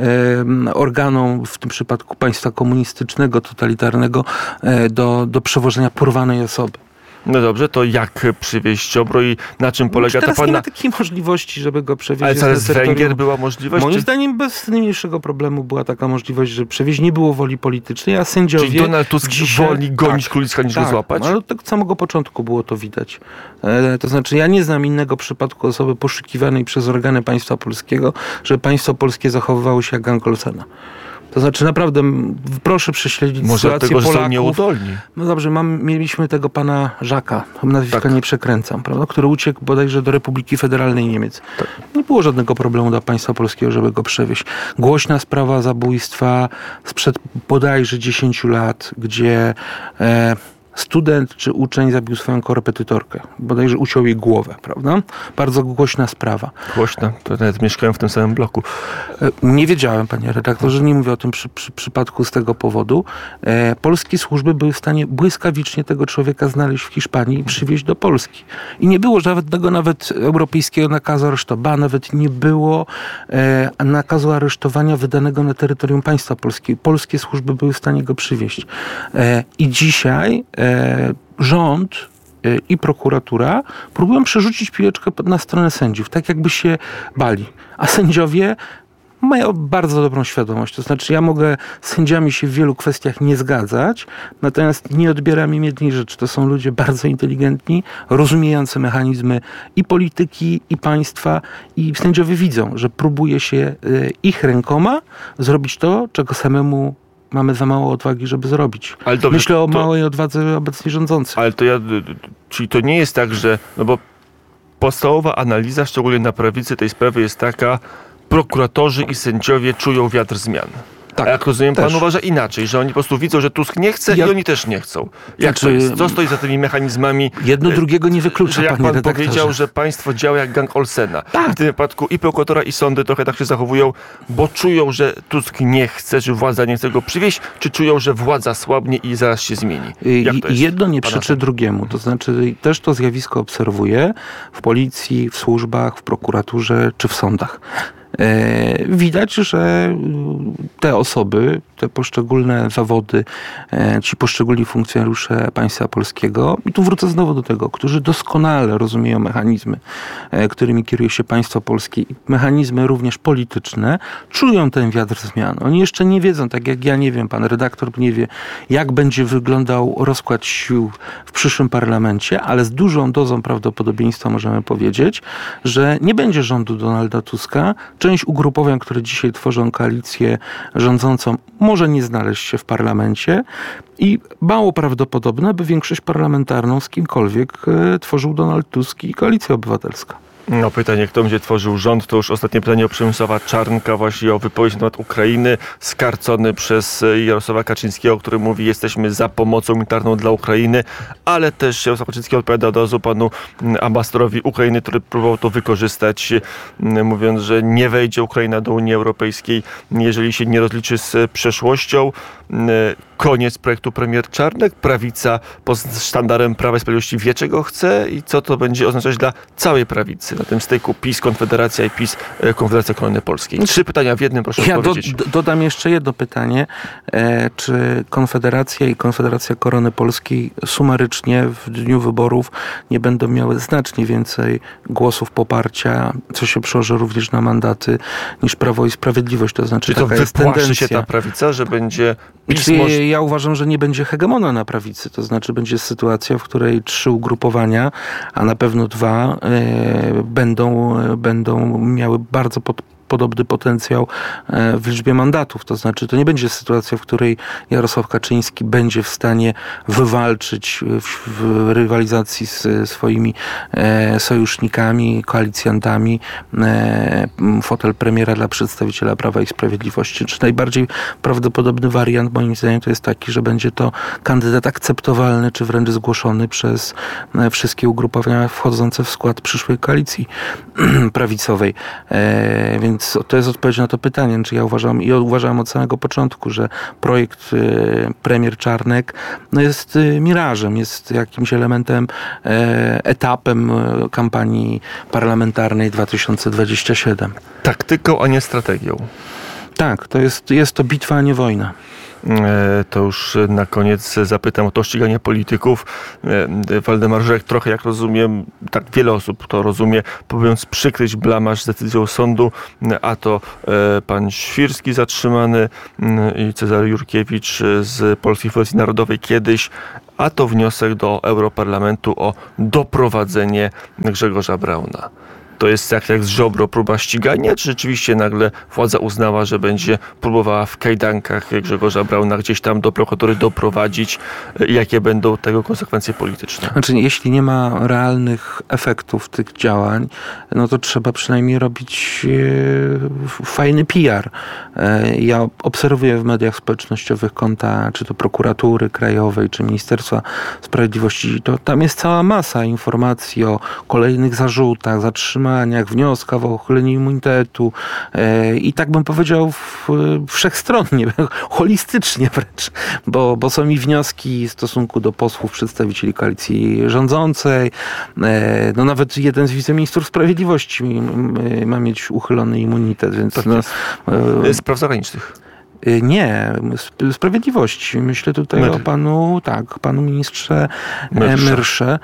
e, organom, w tym przypadku państwa komunistycznego, totalitarnego, e, do, do przewożenia porwanej osoby. No dobrze, to jak przywieźć dobro i na czym polega teraz ta pana... nie ma takiej możliwości, żeby go przewieźć. Ale co, z terytorium... Węgier była możliwość? Moim czy... zdaniem bez najmniejszego problemu była taka możliwość, że przewieźć nie było woli politycznej, a sędziowie... Czyli Donald Tusk dzisiaj... woli gonić tak, Królicka niż tak, go złapać? Ale od samego początku było to widać. E, to znaczy ja nie znam innego przypadku osoby poszukiwanej przez organy państwa polskiego, że państwo polskie zachowywało się jak gang Olsena. To znaczy naprawdę proszę prześledzić Może sytuację tego, Polaków. Że są nieudolni. No dobrze, mam, mieliśmy tego pana Żaka, nazwiska tak. nie przekręcam, prawda, który uciekł bodajże do Republiki Federalnej Niemiec. Tak. Nie było żadnego problemu dla państwa polskiego, żeby go przewieźć. Głośna sprawa zabójstwa sprzed bodajże dziesięciu lat, gdzie e, student czy uczeń zabił swoją korepetytorkę. Bodajże uciął jej głowę, prawda? Bardzo głośna sprawa. Głośna? To nawet mieszkają w tym samym bloku. Nie wiedziałem, panie redaktorze, nie mówię o tym przy, przy, przypadku z tego powodu. E, polskie służby były w stanie błyskawicznie tego człowieka znaleźć w Hiszpanii i przywieźć do Polski. I nie było żadnego nawet europejskiego nakazu aresztowania, nawet nie było e, nakazu aresztowania wydanego na terytorium państwa polskiego. Polskie służby były w stanie go przywieźć. E, I dzisiaj e, rząd i prokuratura próbują przerzucić piłeczkę na stronę sędziów, tak jakby się bali. A sędziowie mają bardzo dobrą świadomość. To znaczy ja mogę z sędziami się w wielu kwestiach nie zgadzać, natomiast nie odbieram im jednej rzeczy. To są ludzie bardzo inteligentni, rozumiejący mechanizmy i polityki, i państwa, i sędziowie widzą, że próbuje się ich rękoma zrobić to, czego samemu mamy za mało odwagi, żeby zrobić. Ale dobrze, Myślę o to, małej odwadze obecnie rządzących. Ale to ja, czyli to nie jest tak, że, no bo podstawowa analiza, szczególnie na prawicy tej sprawy jest taka, prokuratorzy i sędziowie czują wiatr zmian. Tak, a jak rozumiem, też. Pan uważa inaczej, że oni po prostu widzą, że Tusk nie chce ja... i oni też nie chcą. Jak znaczy, to jest? Co stoi za tymi mechanizmami? Jedno drugiego nie wyklucza, że jak panie pan redaktorze. powiedział, że państwo działa jak gang Olsena. Tak. W tym wypadku i prokuratora, i sądy trochę tak się zachowują, bo czują, że Tusk nie chce, że władza nie chce go przywieźć, czy czują, że władza słabnie i zaraz się zmieni? Jak to jest? Jedno nie przeczy drugiemu. To znaczy też to zjawisko obserwuję w policji, w służbach, w prokuraturze czy w sądach. Widać, że te osoby, te poszczególne zawody, ci poszczególni funkcjonariusze państwa polskiego, i tu wrócę znowu do tego, którzy doskonale rozumieją mechanizmy, którymi kieruje się państwo polskie, i mechanizmy również polityczne, czują ten wiatr zmian. Oni jeszcze nie wiedzą, tak jak ja nie wiem, pan redaktor nie wie, jak będzie wyglądał rozkład sił w przyszłym parlamencie, ale z dużą dozą prawdopodobieństwa możemy powiedzieć, że nie będzie rządu Donalda Tuska. Część ugrupowań, które dzisiaj tworzą koalicję rządzącą, może nie znaleźć się w parlamencie i mało prawdopodobne, aby większość parlamentarną z kimkolwiek e, tworzył Donald Tusk i Koalicja Obywatelska. No pytanie, kto będzie tworzył rząd, to już ostatnie pytanie o Przemysława Czarnka, właśnie o wypowiedź na temat Ukrainy, skarcony przez Jarosława Kaczyńskiego, który mówi, jesteśmy za pomocą militarną dla Ukrainy, ale też Jarosław Kaczyński odpowiada od razu panu ambasadorowi Ukrainy, który próbował to wykorzystać, mówiąc, że nie wejdzie Ukraina do Unii Europejskiej, jeżeli się nie rozliczy z przeszłością. Koniec projektu premier Czarnek. Prawica pod sztandarem Prawa i Sprawiedliwości wie, czego chce i co to będzie oznaczać dla całej prawicy. Na tym styku PiS, Konfederacja i PiS, Konfederacja Korony Polskiej. Trzy pytania w jednym, proszę ja odpowiedzieć. Do, dodam jeszcze jedno pytanie. E, czy Konfederacja i Konfederacja Korony Polskiej sumarycznie w dniu wyborów nie będą miały znacznie więcej głosów poparcia, co się przełoży również na mandaty, niż Prawo i Sprawiedliwość? To znaczy, czy to taka jest wypłaszy tendencja. się ta prawica, że będzie PiS Czy może... Ja uważam, że nie będzie hegemona na prawicy. To znaczy będzie sytuacja, w której trzy ugrupowania, a na pewno dwa, e, będą, będą miały bardzo pod podobny potencjał w liczbie mandatów. To znaczy, to nie będzie sytuacja, w której Jarosław Kaczyński będzie w stanie wywalczyć w, w rywalizacji z swoimi e, sojusznikami, koalicjantami e, fotel premiera dla przedstawiciela Prawa i Sprawiedliwości. Czy najbardziej prawdopodobny wariant, moim zdaniem, to jest taki, że będzie to kandydat akceptowalny, czy wręcz zgłoszony przez e, wszystkie ugrupowania wchodzące w skład przyszłej koalicji prawicowej. E, więc Więc to jest odpowiedź na to pytanie. Czy ja uważam, i uważałem od samego początku, że projekt y, premier Czarnek no jest y, mirażem, jest jakimś elementem, y, etapem y, kampanii parlamentarnej dwa tysiące dwudziestej siódmej. Taktyką, a nie strategią. Tak, to jest, jest to bitwa, a nie wojna. To już na koniec zapytam o to ściganie polityków. Waldemar Żurek trochę, jak rozumiem, tak wiele osób to rozumie, próbując przykryć blamaż z decyzją sądu, a to pan Świrski zatrzymany i Cezary Jurkiewicz z Polskiej Fundacji Narodowej kiedyś, a to wniosek do Europarlamentu o doprowadzenie Grzegorza Brauna. To jest jak, jak z Ziobro próba ścigania, czy rzeczywiście nagle władza uznała, że będzie próbowała w kajdankach Grzegorza Brauna gdzieś tam do prokuratury doprowadzić? Jakie będą tego konsekwencje polityczne? Znaczy, jeśli nie ma realnych efektów tych działań, no to trzeba przynajmniej robić e, fajny P R. E, ja obserwuję w mediach społecznościowych konta, czy to prokuratury krajowej, czy Ministerstwa Sprawiedliwości. To tam jest cała masa informacji o kolejnych zarzutach, zatrzymaniach, wnioskach o uchylenie immunitetu e, i tak bym powiedział w, wszechstronnie, holistycznie wręcz, bo, bo są i wnioski w stosunku do posłów, przedstawicieli koalicji rządzącej. E, no nawet jeden z wiceministrów sprawiedliwości ma mieć uchylony immunitet, więc tak no, e, spraw zagranicznych. Nie, sprawiedliwości. Myślę tutaj Myr. o panu, tak, panu ministrze Myrsze. Myrsze.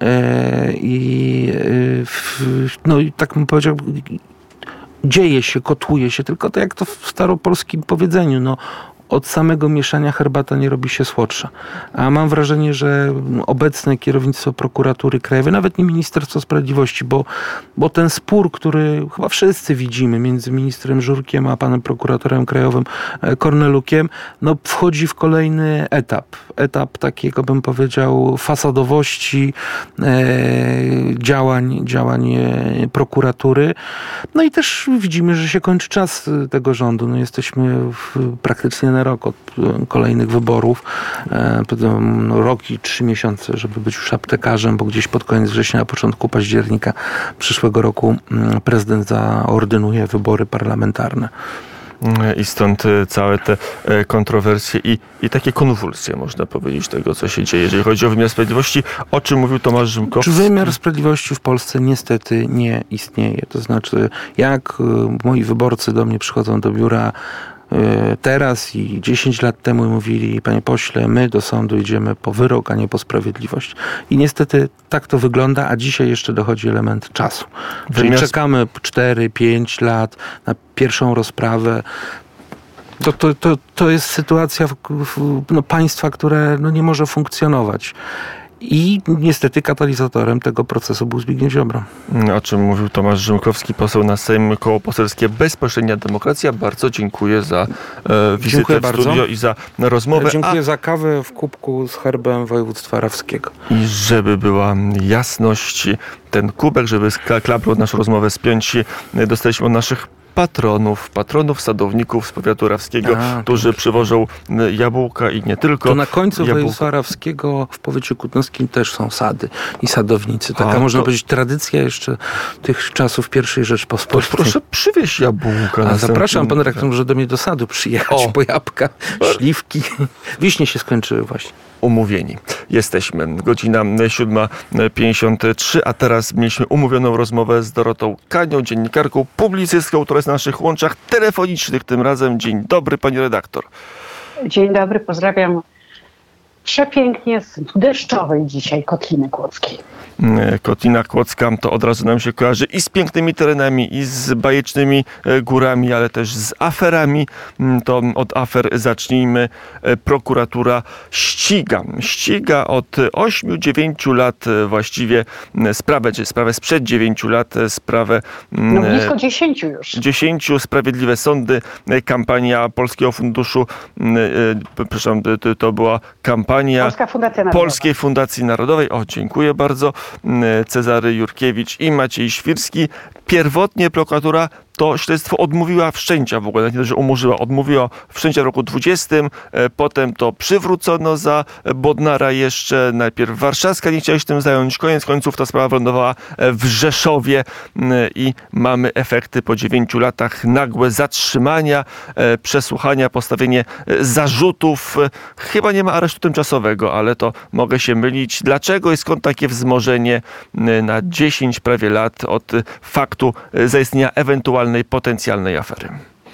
I no i tak bym powiedział, dzieje się, kotłuje się, tylko to jak to w staropolskim powiedzeniu, no od samego mieszania herbata nie robi się słodsza. A mam wrażenie, że obecne kierownictwo prokuratury krajowej, nawet nie Ministerstwo Sprawiedliwości, bo, bo ten spór, który chyba wszyscy widzimy między ministrem Żurkiem a panem prokuratorem krajowym Kornelukiem, no wchodzi w kolejny etap. Etap takiego, bym powiedział, fasadowości e, działań, działań prokuratury. No i też widzimy, że się kończy czas tego rządu. No jesteśmy w, praktycznie na rok od kolejnych wyborów. No, rok i trzy miesiące, żeby być już aptekarzem, bo gdzieś pod koniec września, na początku października przyszłego roku prezydent zaordynuje wybory parlamentarne. I stąd całe te kontrowersje i, i takie konwulsje, można powiedzieć, tego, co się dzieje, jeżeli chodzi o wymiar sprawiedliwości, o czym mówił Tomasz Rzymkowski. Czy wymiar sprawiedliwości w Polsce niestety nie istnieje. To znaczy, jak moi wyborcy do mnie przychodzą do biura teraz i dziesięć lat temu mówili: panie pośle, my do sądu idziemy po wyrok, a nie po sprawiedliwość. I niestety tak to wygląda, a dzisiaj jeszcze dochodzi element czasu. Czyli Wymiar... czekamy cztery pięć lat na pierwszą rozprawę. To, to, to, to jest sytuacja w, w, no, państwa, które no, nie może funkcjonować. I niestety katalizatorem tego procesu był Zbigniew Ziobro. O czym mówił Tomasz Rzymkowski, poseł na Sejm, Koło Poselskie Bezpośrednia Demokracja. Bardzo dziękuję za e, wizytę dziękuję w bardzo. studio i za rozmowę. Dziękuję A... za kawę w kubku z herbem województwa rawskiego. I żeby była jasność, ten kubek, żeby z klaplą naszą rozmowę spiąć, dostaliśmy od naszych patronów, patronów sadowników z powiatu rawskiego, A, którzy tak. przywożą jabłka i nie tylko. To na końcu jabłka. województwa rawskiego w powiecie kutnowskim też są sady i sadownicy. Taka A, można to... powiedzieć tradycja jeszcze tych czasów pierwszej Rzeczpospolitej. To proszę przywieźć jabłka. A zapraszam pan rektor, może do mnie do sadu przyjechać o. po jabłka, śliwki. Wiśnie się skończyły właśnie. Umówieni. Jesteśmy. Godzina siódma pięćdziesiąt trzy, a teraz mieliśmy umówioną rozmowę z Dorotą Kanią, dziennikarką, publicystką, która jest na naszych łączach telefonicznych tym razem. Dzień dobry, pani redaktor. Dzień dobry, pozdrawiam przepięknie z deszczowej dzisiaj Kotliny Kłodzkiej. Kotlina Kłodzka to od razu nam się kojarzy i z pięknymi terenami, i z bajecznymi górami, ale też z aferami. To od afer zacznijmy. Prokuratura ściga. Ściga od ośmiu dziewięciu lat właściwie sprawę, czy sprawę sprzed dziewięciu lat, sprawę... No blisko dziesięciu już. Dziesięciu, Sprawiedliwe Sądy, kampania Polskiego Funduszu, przepraszam, to była kampania Polska Fundacja Narodowa. Polskiej Fundacji Narodowej. O, dziękuję bardzo. Cezary Jurkiewicz i Maciej Świrski. Pierwotnie prokuratura to śledztwo odmówiła wszczęcia w ogóle, nie że umorzyła, odmówiła wszczęcia w roku dwudziestym, potem to przywrócono za Bodnara jeszcze, najpierw Warszawska nie chciała się tym zająć, koniec końców ta sprawa wylądowała w Rzeszowie i mamy efekty po dziewięciu latach, nagłe zatrzymania, przesłuchania, postawienie zarzutów, chyba nie ma aresztu tymczasowego, ale to mogę się mylić. Dlaczego i skąd takie wzmożenie na dziesięć prawie lat od faktu zaistnienia ewentualnej potencjalnej afery?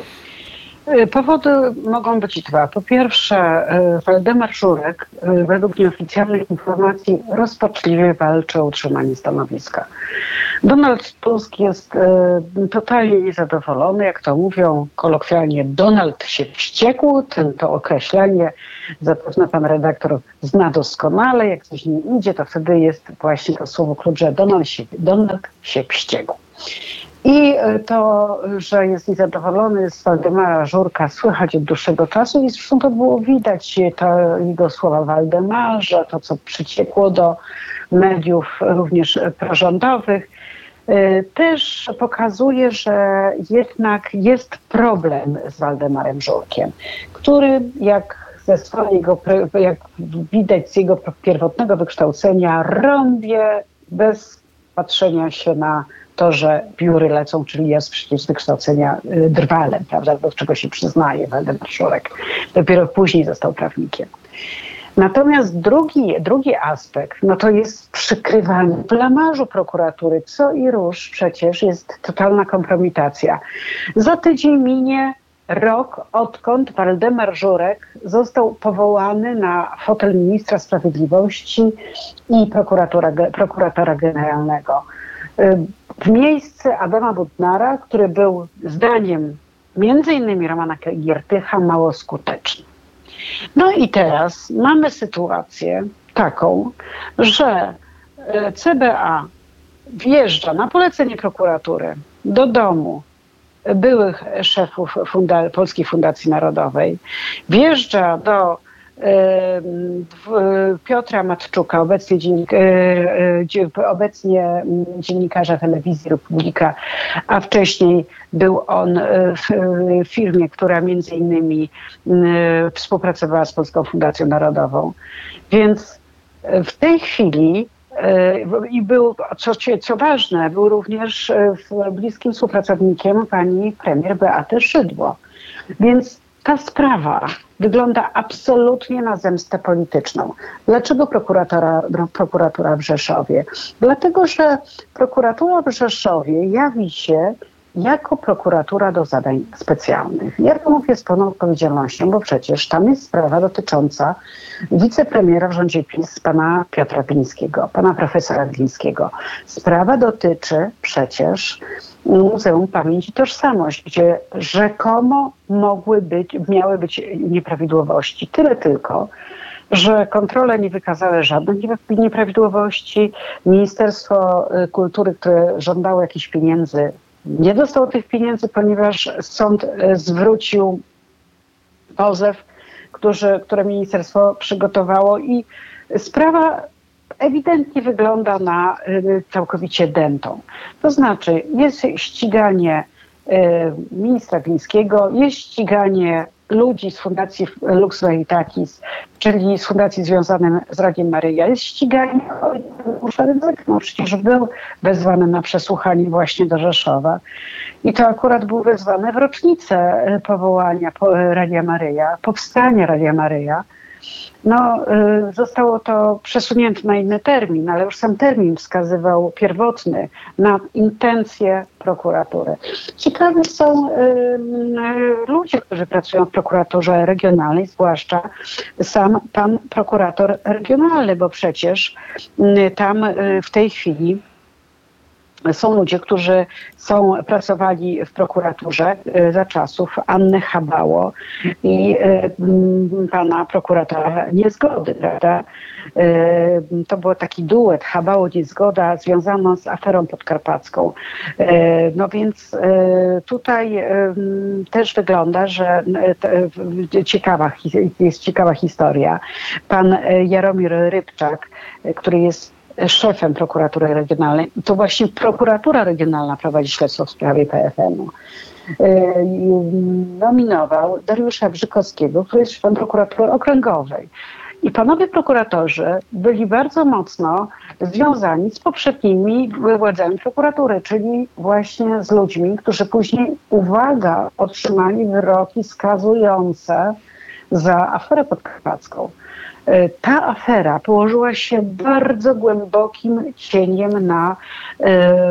Powody mogą być dwa. Po pierwsze, Waldemar Żurek według nieoficjalnych informacji rozpaczliwie walczy o utrzymanie stanowiska. Donald Tusk jest totalnie niezadowolony, jak to mówią kolokwialnie, Donald się wściekł. Ten, to określenie zapewne pan redaktor zna doskonale. Jak coś nie idzie, to wtedy jest właśnie to słowo klucz, że Donald się, Donald się wściekł. I to, że jest niezadowolony z Waldemara Żurka, słychać od dłuższego czasu i zresztą to było widać, to jego słowa Waldemarze, to co przyciekło do mediów również prorządowych, też pokazuje, że jednak jest problem z Waldemarem Żurkiem, który jak ze swojego, jak widać z jego pierwotnego wykształcenia, rąbie bez patrzenia się na to, że pióry lecą, czyli jest przecież z wykształcenia drwalem, prawda, do czego się przyznaje Waldemar Żurek. Dopiero później został prawnikiem. Natomiast drugi, drugi aspekt, no to jest przykrywanie blamarzu prokuratury. Co i róż przecież jest totalna kompromitacja. Za tydzień minie rok, odkąd Waldemar Żurek został powołany na fotel ministra sprawiedliwości i prokuratora, prokuratora generalnego. W miejsce Adama Bodnara, który był zdaniem między innymi Romana Giertycha mało skuteczny. No i teraz mamy sytuację taką, że C B A wjeżdża na polecenie prokuratury do domu byłych szefów funda- Polskiej Fundacji Narodowej, wjeżdża do Piotra Matczuka, obecnie, dziennik, obecnie dziennikarza Telewizji Republika, a wcześniej był on w firmie, która między innymi współpracowała z Polską Fundacją Narodową. Więc w tej chwili i był, co, co ważne, był również bliskim współpracownikiem pani premier Beaty Szydło. Więc ta sprawa wygląda absolutnie na zemstę polityczną. Dlaczego prokuratura, prokuratura w Rzeszowie? Dlatego, że prokuratura w Rzeszowie jawi się jako prokuratura do zadań specjalnych. Ja to mówię z pełną odpowiedzialnością, bo przecież tam jest sprawa dotycząca wicepremiera w rządzie PiS, pana Piotra Glińskiego, pana profesora Glińskiego. Sprawa dotyczy przecież Muzeum Pamięć i Tożsamość, gdzie rzekomo mogły być, miały być nieprawidłowości. Tyle tylko, że kontrole nie wykazały żadnych nieprawidłowości. Ministerstwo Kultury, które żądało jakichś pieniędzy, nie dostało tych pieniędzy, ponieważ sąd zwrócił pozew, który, które ministerstwo przygotowało i sprawa ewidentnie wygląda na całkowicie dętą. To znaczy jest ściganie ministra Glińskiego, jest ściganie ludzi z Fundacji Lux Veritatis, czyli z fundacji związanej z Radiem Maryja. Jest ściganie no przecież był wezwany na przesłuchanie właśnie do Rzeszowa. I to akurat był wezwany w rocznicę powołania Radia Maryja, powstania Radia Maryja. No, y, zostało to przesunięte na inny termin, ale już sam termin wskazywał pierwotny na intencje prokuratury. Ciekawi są y, y, ludzie, którzy pracują w prokuraturze regionalnej, zwłaszcza sam pan prokurator regionalny, bo przecież y, tam y, w tej chwili są ludzie, którzy są, pracowali w prokuraturze za czasów Anny Habało i y, pana prokuratora Niezgody, prawda? Y, to był taki duet Habało-Niezgoda związano z aferą podkarpacką. Y, no więc y, tutaj y, też wygląda, że y, ciekawa, jest ciekawa historia. Pan Jaromir Rybczak, który jest szefem prokuratury regionalnej, to właśnie prokuratura regionalna prowadzi śledztwo w sprawie P F M-u. Nominował Dariusza Brzykowskiego, który jest szefem prokuratury okręgowej. I panowie prokuratorzy byli bardzo mocno związani z poprzednimi władzami prokuratury, czyli właśnie z ludźmi, którzy później, uwaga, otrzymali wyroki skazujące za aferę podkarpacką. Ta afera położyła się bardzo głębokim cieniem na y,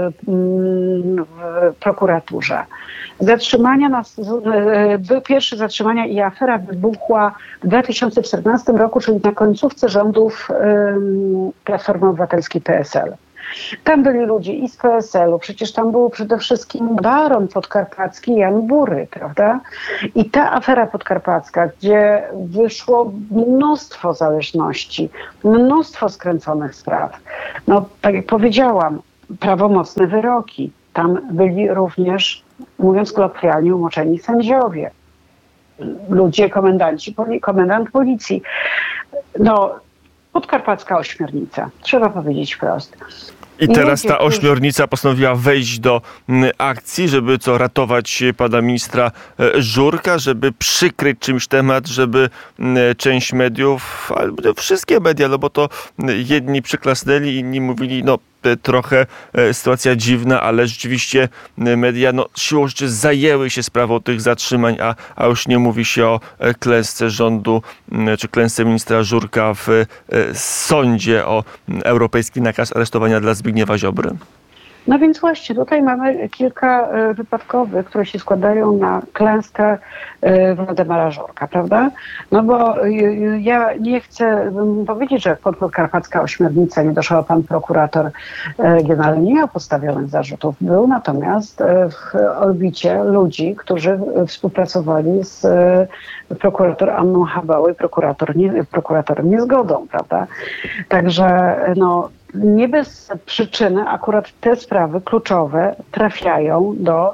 y, prokuraturze. Zatrzymania nas, y, były pierwsze zatrzymania i afera wybuchła w dwa tysiące czternastym roku, czyli na końcówce rządów y, Platformy Obywatelskiej P S L. Tam byli ludzie i z P S L u, przecież tam był przede wszystkim baron podkarpacki Jan Bury, prawda? I ta afera podkarpacka, gdzie wyszło mnóstwo zależności, mnóstwo skręconych spraw. No, tak jak powiedziałam, prawomocne wyroki. Tam byli również, mówiąc kolokwialnie, umoczeni sędziowie, ludzie, komendanci, komendant policji. No, podkarpacka ośmiornica, trzeba powiedzieć wprost. I teraz ta ośmiornica postanowiła wejść do akcji, żeby co, ratować pana ministra Żurka, żeby przykryć czymś temat, żeby część mediów, albo wszystkie media, no bo to jedni przyklasnęli, inni mówili, no trochę sytuacja dziwna, ale rzeczywiście media no, siłą rzeczy zajęły się sprawą tych zatrzymań, a, a już nie mówi się o klęsce rządu czy klęsce ministra Żurka w sądzie o europejski nakaz aresztowania dla Zbigniewa Ziobry. No więc właśnie, tutaj mamy kilka wypadkowych, które się składają na klęskę Waldemara Żurka, prawda? No bo ja nie chcę powiedzieć, że podkarpacka ośmiornica nie doszła pan prokurator regionalny, nie miał postawionych zarzutów. Był natomiast w orbicie ludzi, którzy współpracowali z prokurator Anną Habałą i prokurator nie, prokuratorem Niezgodą, prawda? Także no nie bez przyczyny akurat te sprawy kluczowe trafiają do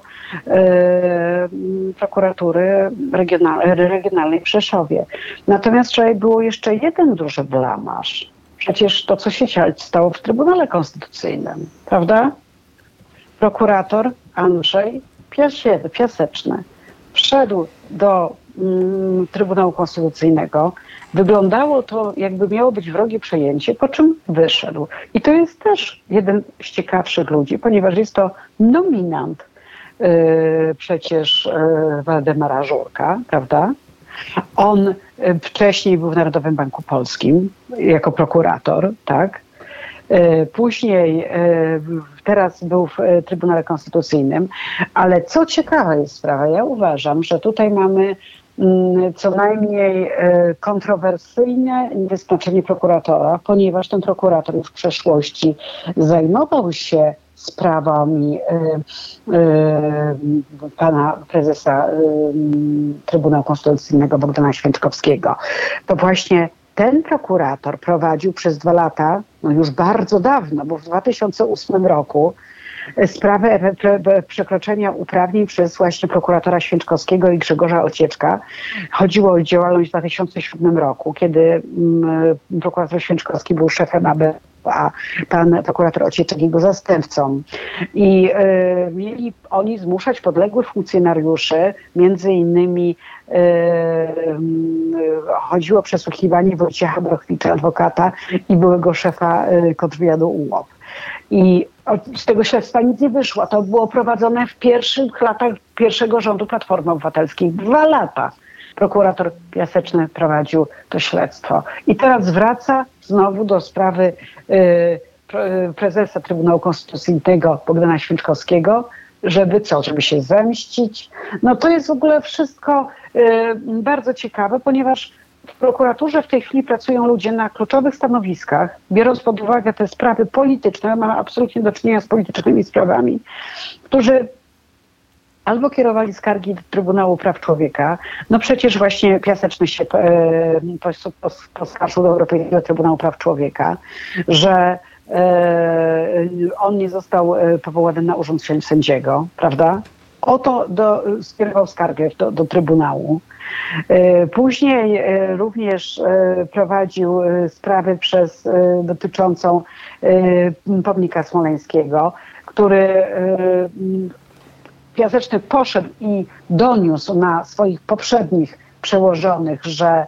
y, prokuratury regionalnej, regionalnej w Rzeszowie. Natomiast wczoraj było jeszcze jeden duży blamaż. Przecież to, co się stało w Trybunale Konstytucyjnym, prawda? Prokurator Andrzej Piaseczny wszedł do mm, Trybunału Konstytucyjnego. Wyglądało to, jakby miało być wrogie przejęcie, po czym wyszedł. I to jest też jeden z ciekawszych ludzi, ponieważ jest to nominant yy, przecież yy, Waldemara Żurka, prawda? On yy, wcześniej był w Narodowym Banku Polskim jako prokurator, tak? Yy, później yy, teraz był w yy, Trybunale Konstytucyjnym, ale co ciekawa jest sprawa, ja uważam, że tutaj mamy co najmniej kontrowersyjne wyznaczenie prokuratora, ponieważ ten prokurator już w przeszłości zajmował się sprawami y, y, pana prezesa y, Trybunału Konstytucyjnego Bogdana Święczkowskiego. To właśnie ten prokurator prowadził przez dwa lata, no już bardzo dawno, bo w dwa tysiące ósmym roku sprawę przekroczenia uprawnień przez właśnie prokuratora Święczkowskiego i Grzegorza Ocieczka. Chodziło o działalność w dwa tysiące siódmym roku, kiedy prokurator Święczkowski był szefem A B, a pan prokurator Ocieczek jego zastępcą. I y, mieli oni zmuszać podległych funkcjonariuszy, między innymi y, y, chodziło o przesłuchiwanie Wojciecha Brochwicza, adwokata i byłego szefa y, kontrwywiadu U M O P. I z tego śledztwa nic nie wyszło. To było prowadzone w pierwszych latach pierwszego rządu Platformy Obywatelskiej. Dwa lata. prokurator Piaseczny prowadził to śledztwo. I teraz wraca znowu do sprawy y, prezesa Trybunału Konstytucyjnego Bogdana Święczkowskiego, żeby co, żeby się zemścić. No to jest w ogóle wszystko y, bardzo ciekawe, ponieważ w prokuraturze w tej chwili pracują ludzie na kluczowych stanowiskach, biorąc pod uwagę te sprawy polityczne, mamy absolutnie do czynienia z politycznymi sprawami, którzy albo kierowali skargi do Trybunału Praw Człowieka, no przecież właśnie Piaseczny się e, poskarżył do Europejskiego Trybunału Praw Człowieka, że e, on nie został powołany na urząd sędziego, prawda? Oto do, skierował skargę do, do Trybunału. Później również prowadził sprawę przez, dotyczącą pomnika smoleńskiego, który Piaseczny poszedł i doniósł na swoich poprzednich przełożonych, że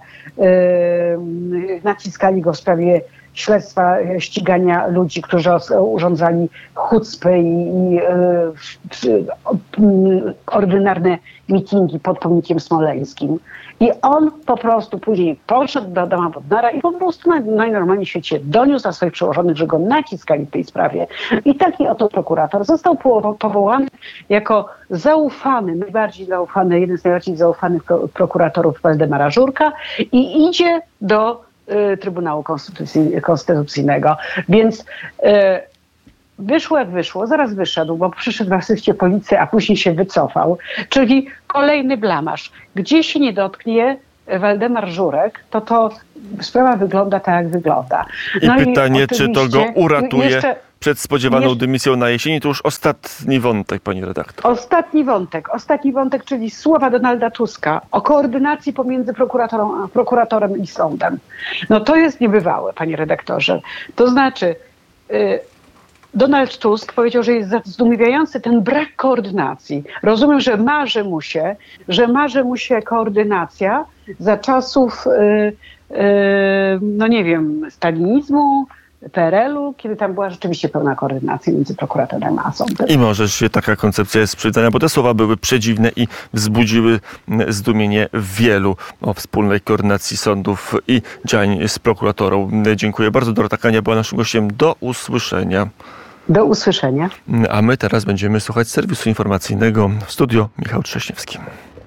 naciskali go w sprawie śledztwa, ścigania ludzi, którzy urządzali chucpy i, i y, y, ordynarne mitingi pod pomnikiem smoleńskim. I on po prostu później poszedł do Adama Bodnara i po prostu najnormalniej w świecie doniósł na swoich przełożonych, że go naciskali w tej sprawie. I taki oto prokurator został powołany jako zaufany, najbardziej zaufany, jeden z najbardziej zaufanych prokuratorów Waldemara Żurka i idzie do Trybunału Konstytucyjnego. Więc e, wyszło jak wyszło, zaraz wyszedł, bo przyszedł w asyście policji, a później się wycofał. Czyli kolejny blamaż. Gdzie się nie dotknie Waldemar Żurek, to to sprawa wygląda tak, jak wygląda. No I pytanie, i czy to go uratuje jeszcze, przed spodziewaną jeszcze, dymisją na jesieni? To już ostatni wątek, pani redaktor. Ostatni wątek, ostatni wątek, czyli słowa Donalda Tuska o koordynacji pomiędzy prokuratorem, prokuratorem i sądem. No to jest niebywałe, panie redaktorze. To znaczy... Yy, Donald Tusk powiedział, że jest zdumiewający ten brak koordynacji. Rozumiem, że marzy mu się, że marzy mu się koordynacja za czasów, yy, yy, no nie wiem, stalinizmu, P R L-u, kiedy tam była rzeczywiście pełna koordynacja między prokuratorem a sądem. I może się taka koncepcja jest przyjęta, bo te słowa były przedziwne i wzbudziły zdumienie wielu o wspólnej koordynacji sądów i działań z prokuratorą. Dziękuję bardzo. Dorota Kania była naszym gościem. Do usłyszenia. Do usłyszenia. A my teraz będziemy słuchać serwisu informacyjnego. W studio Michał Trześniewski.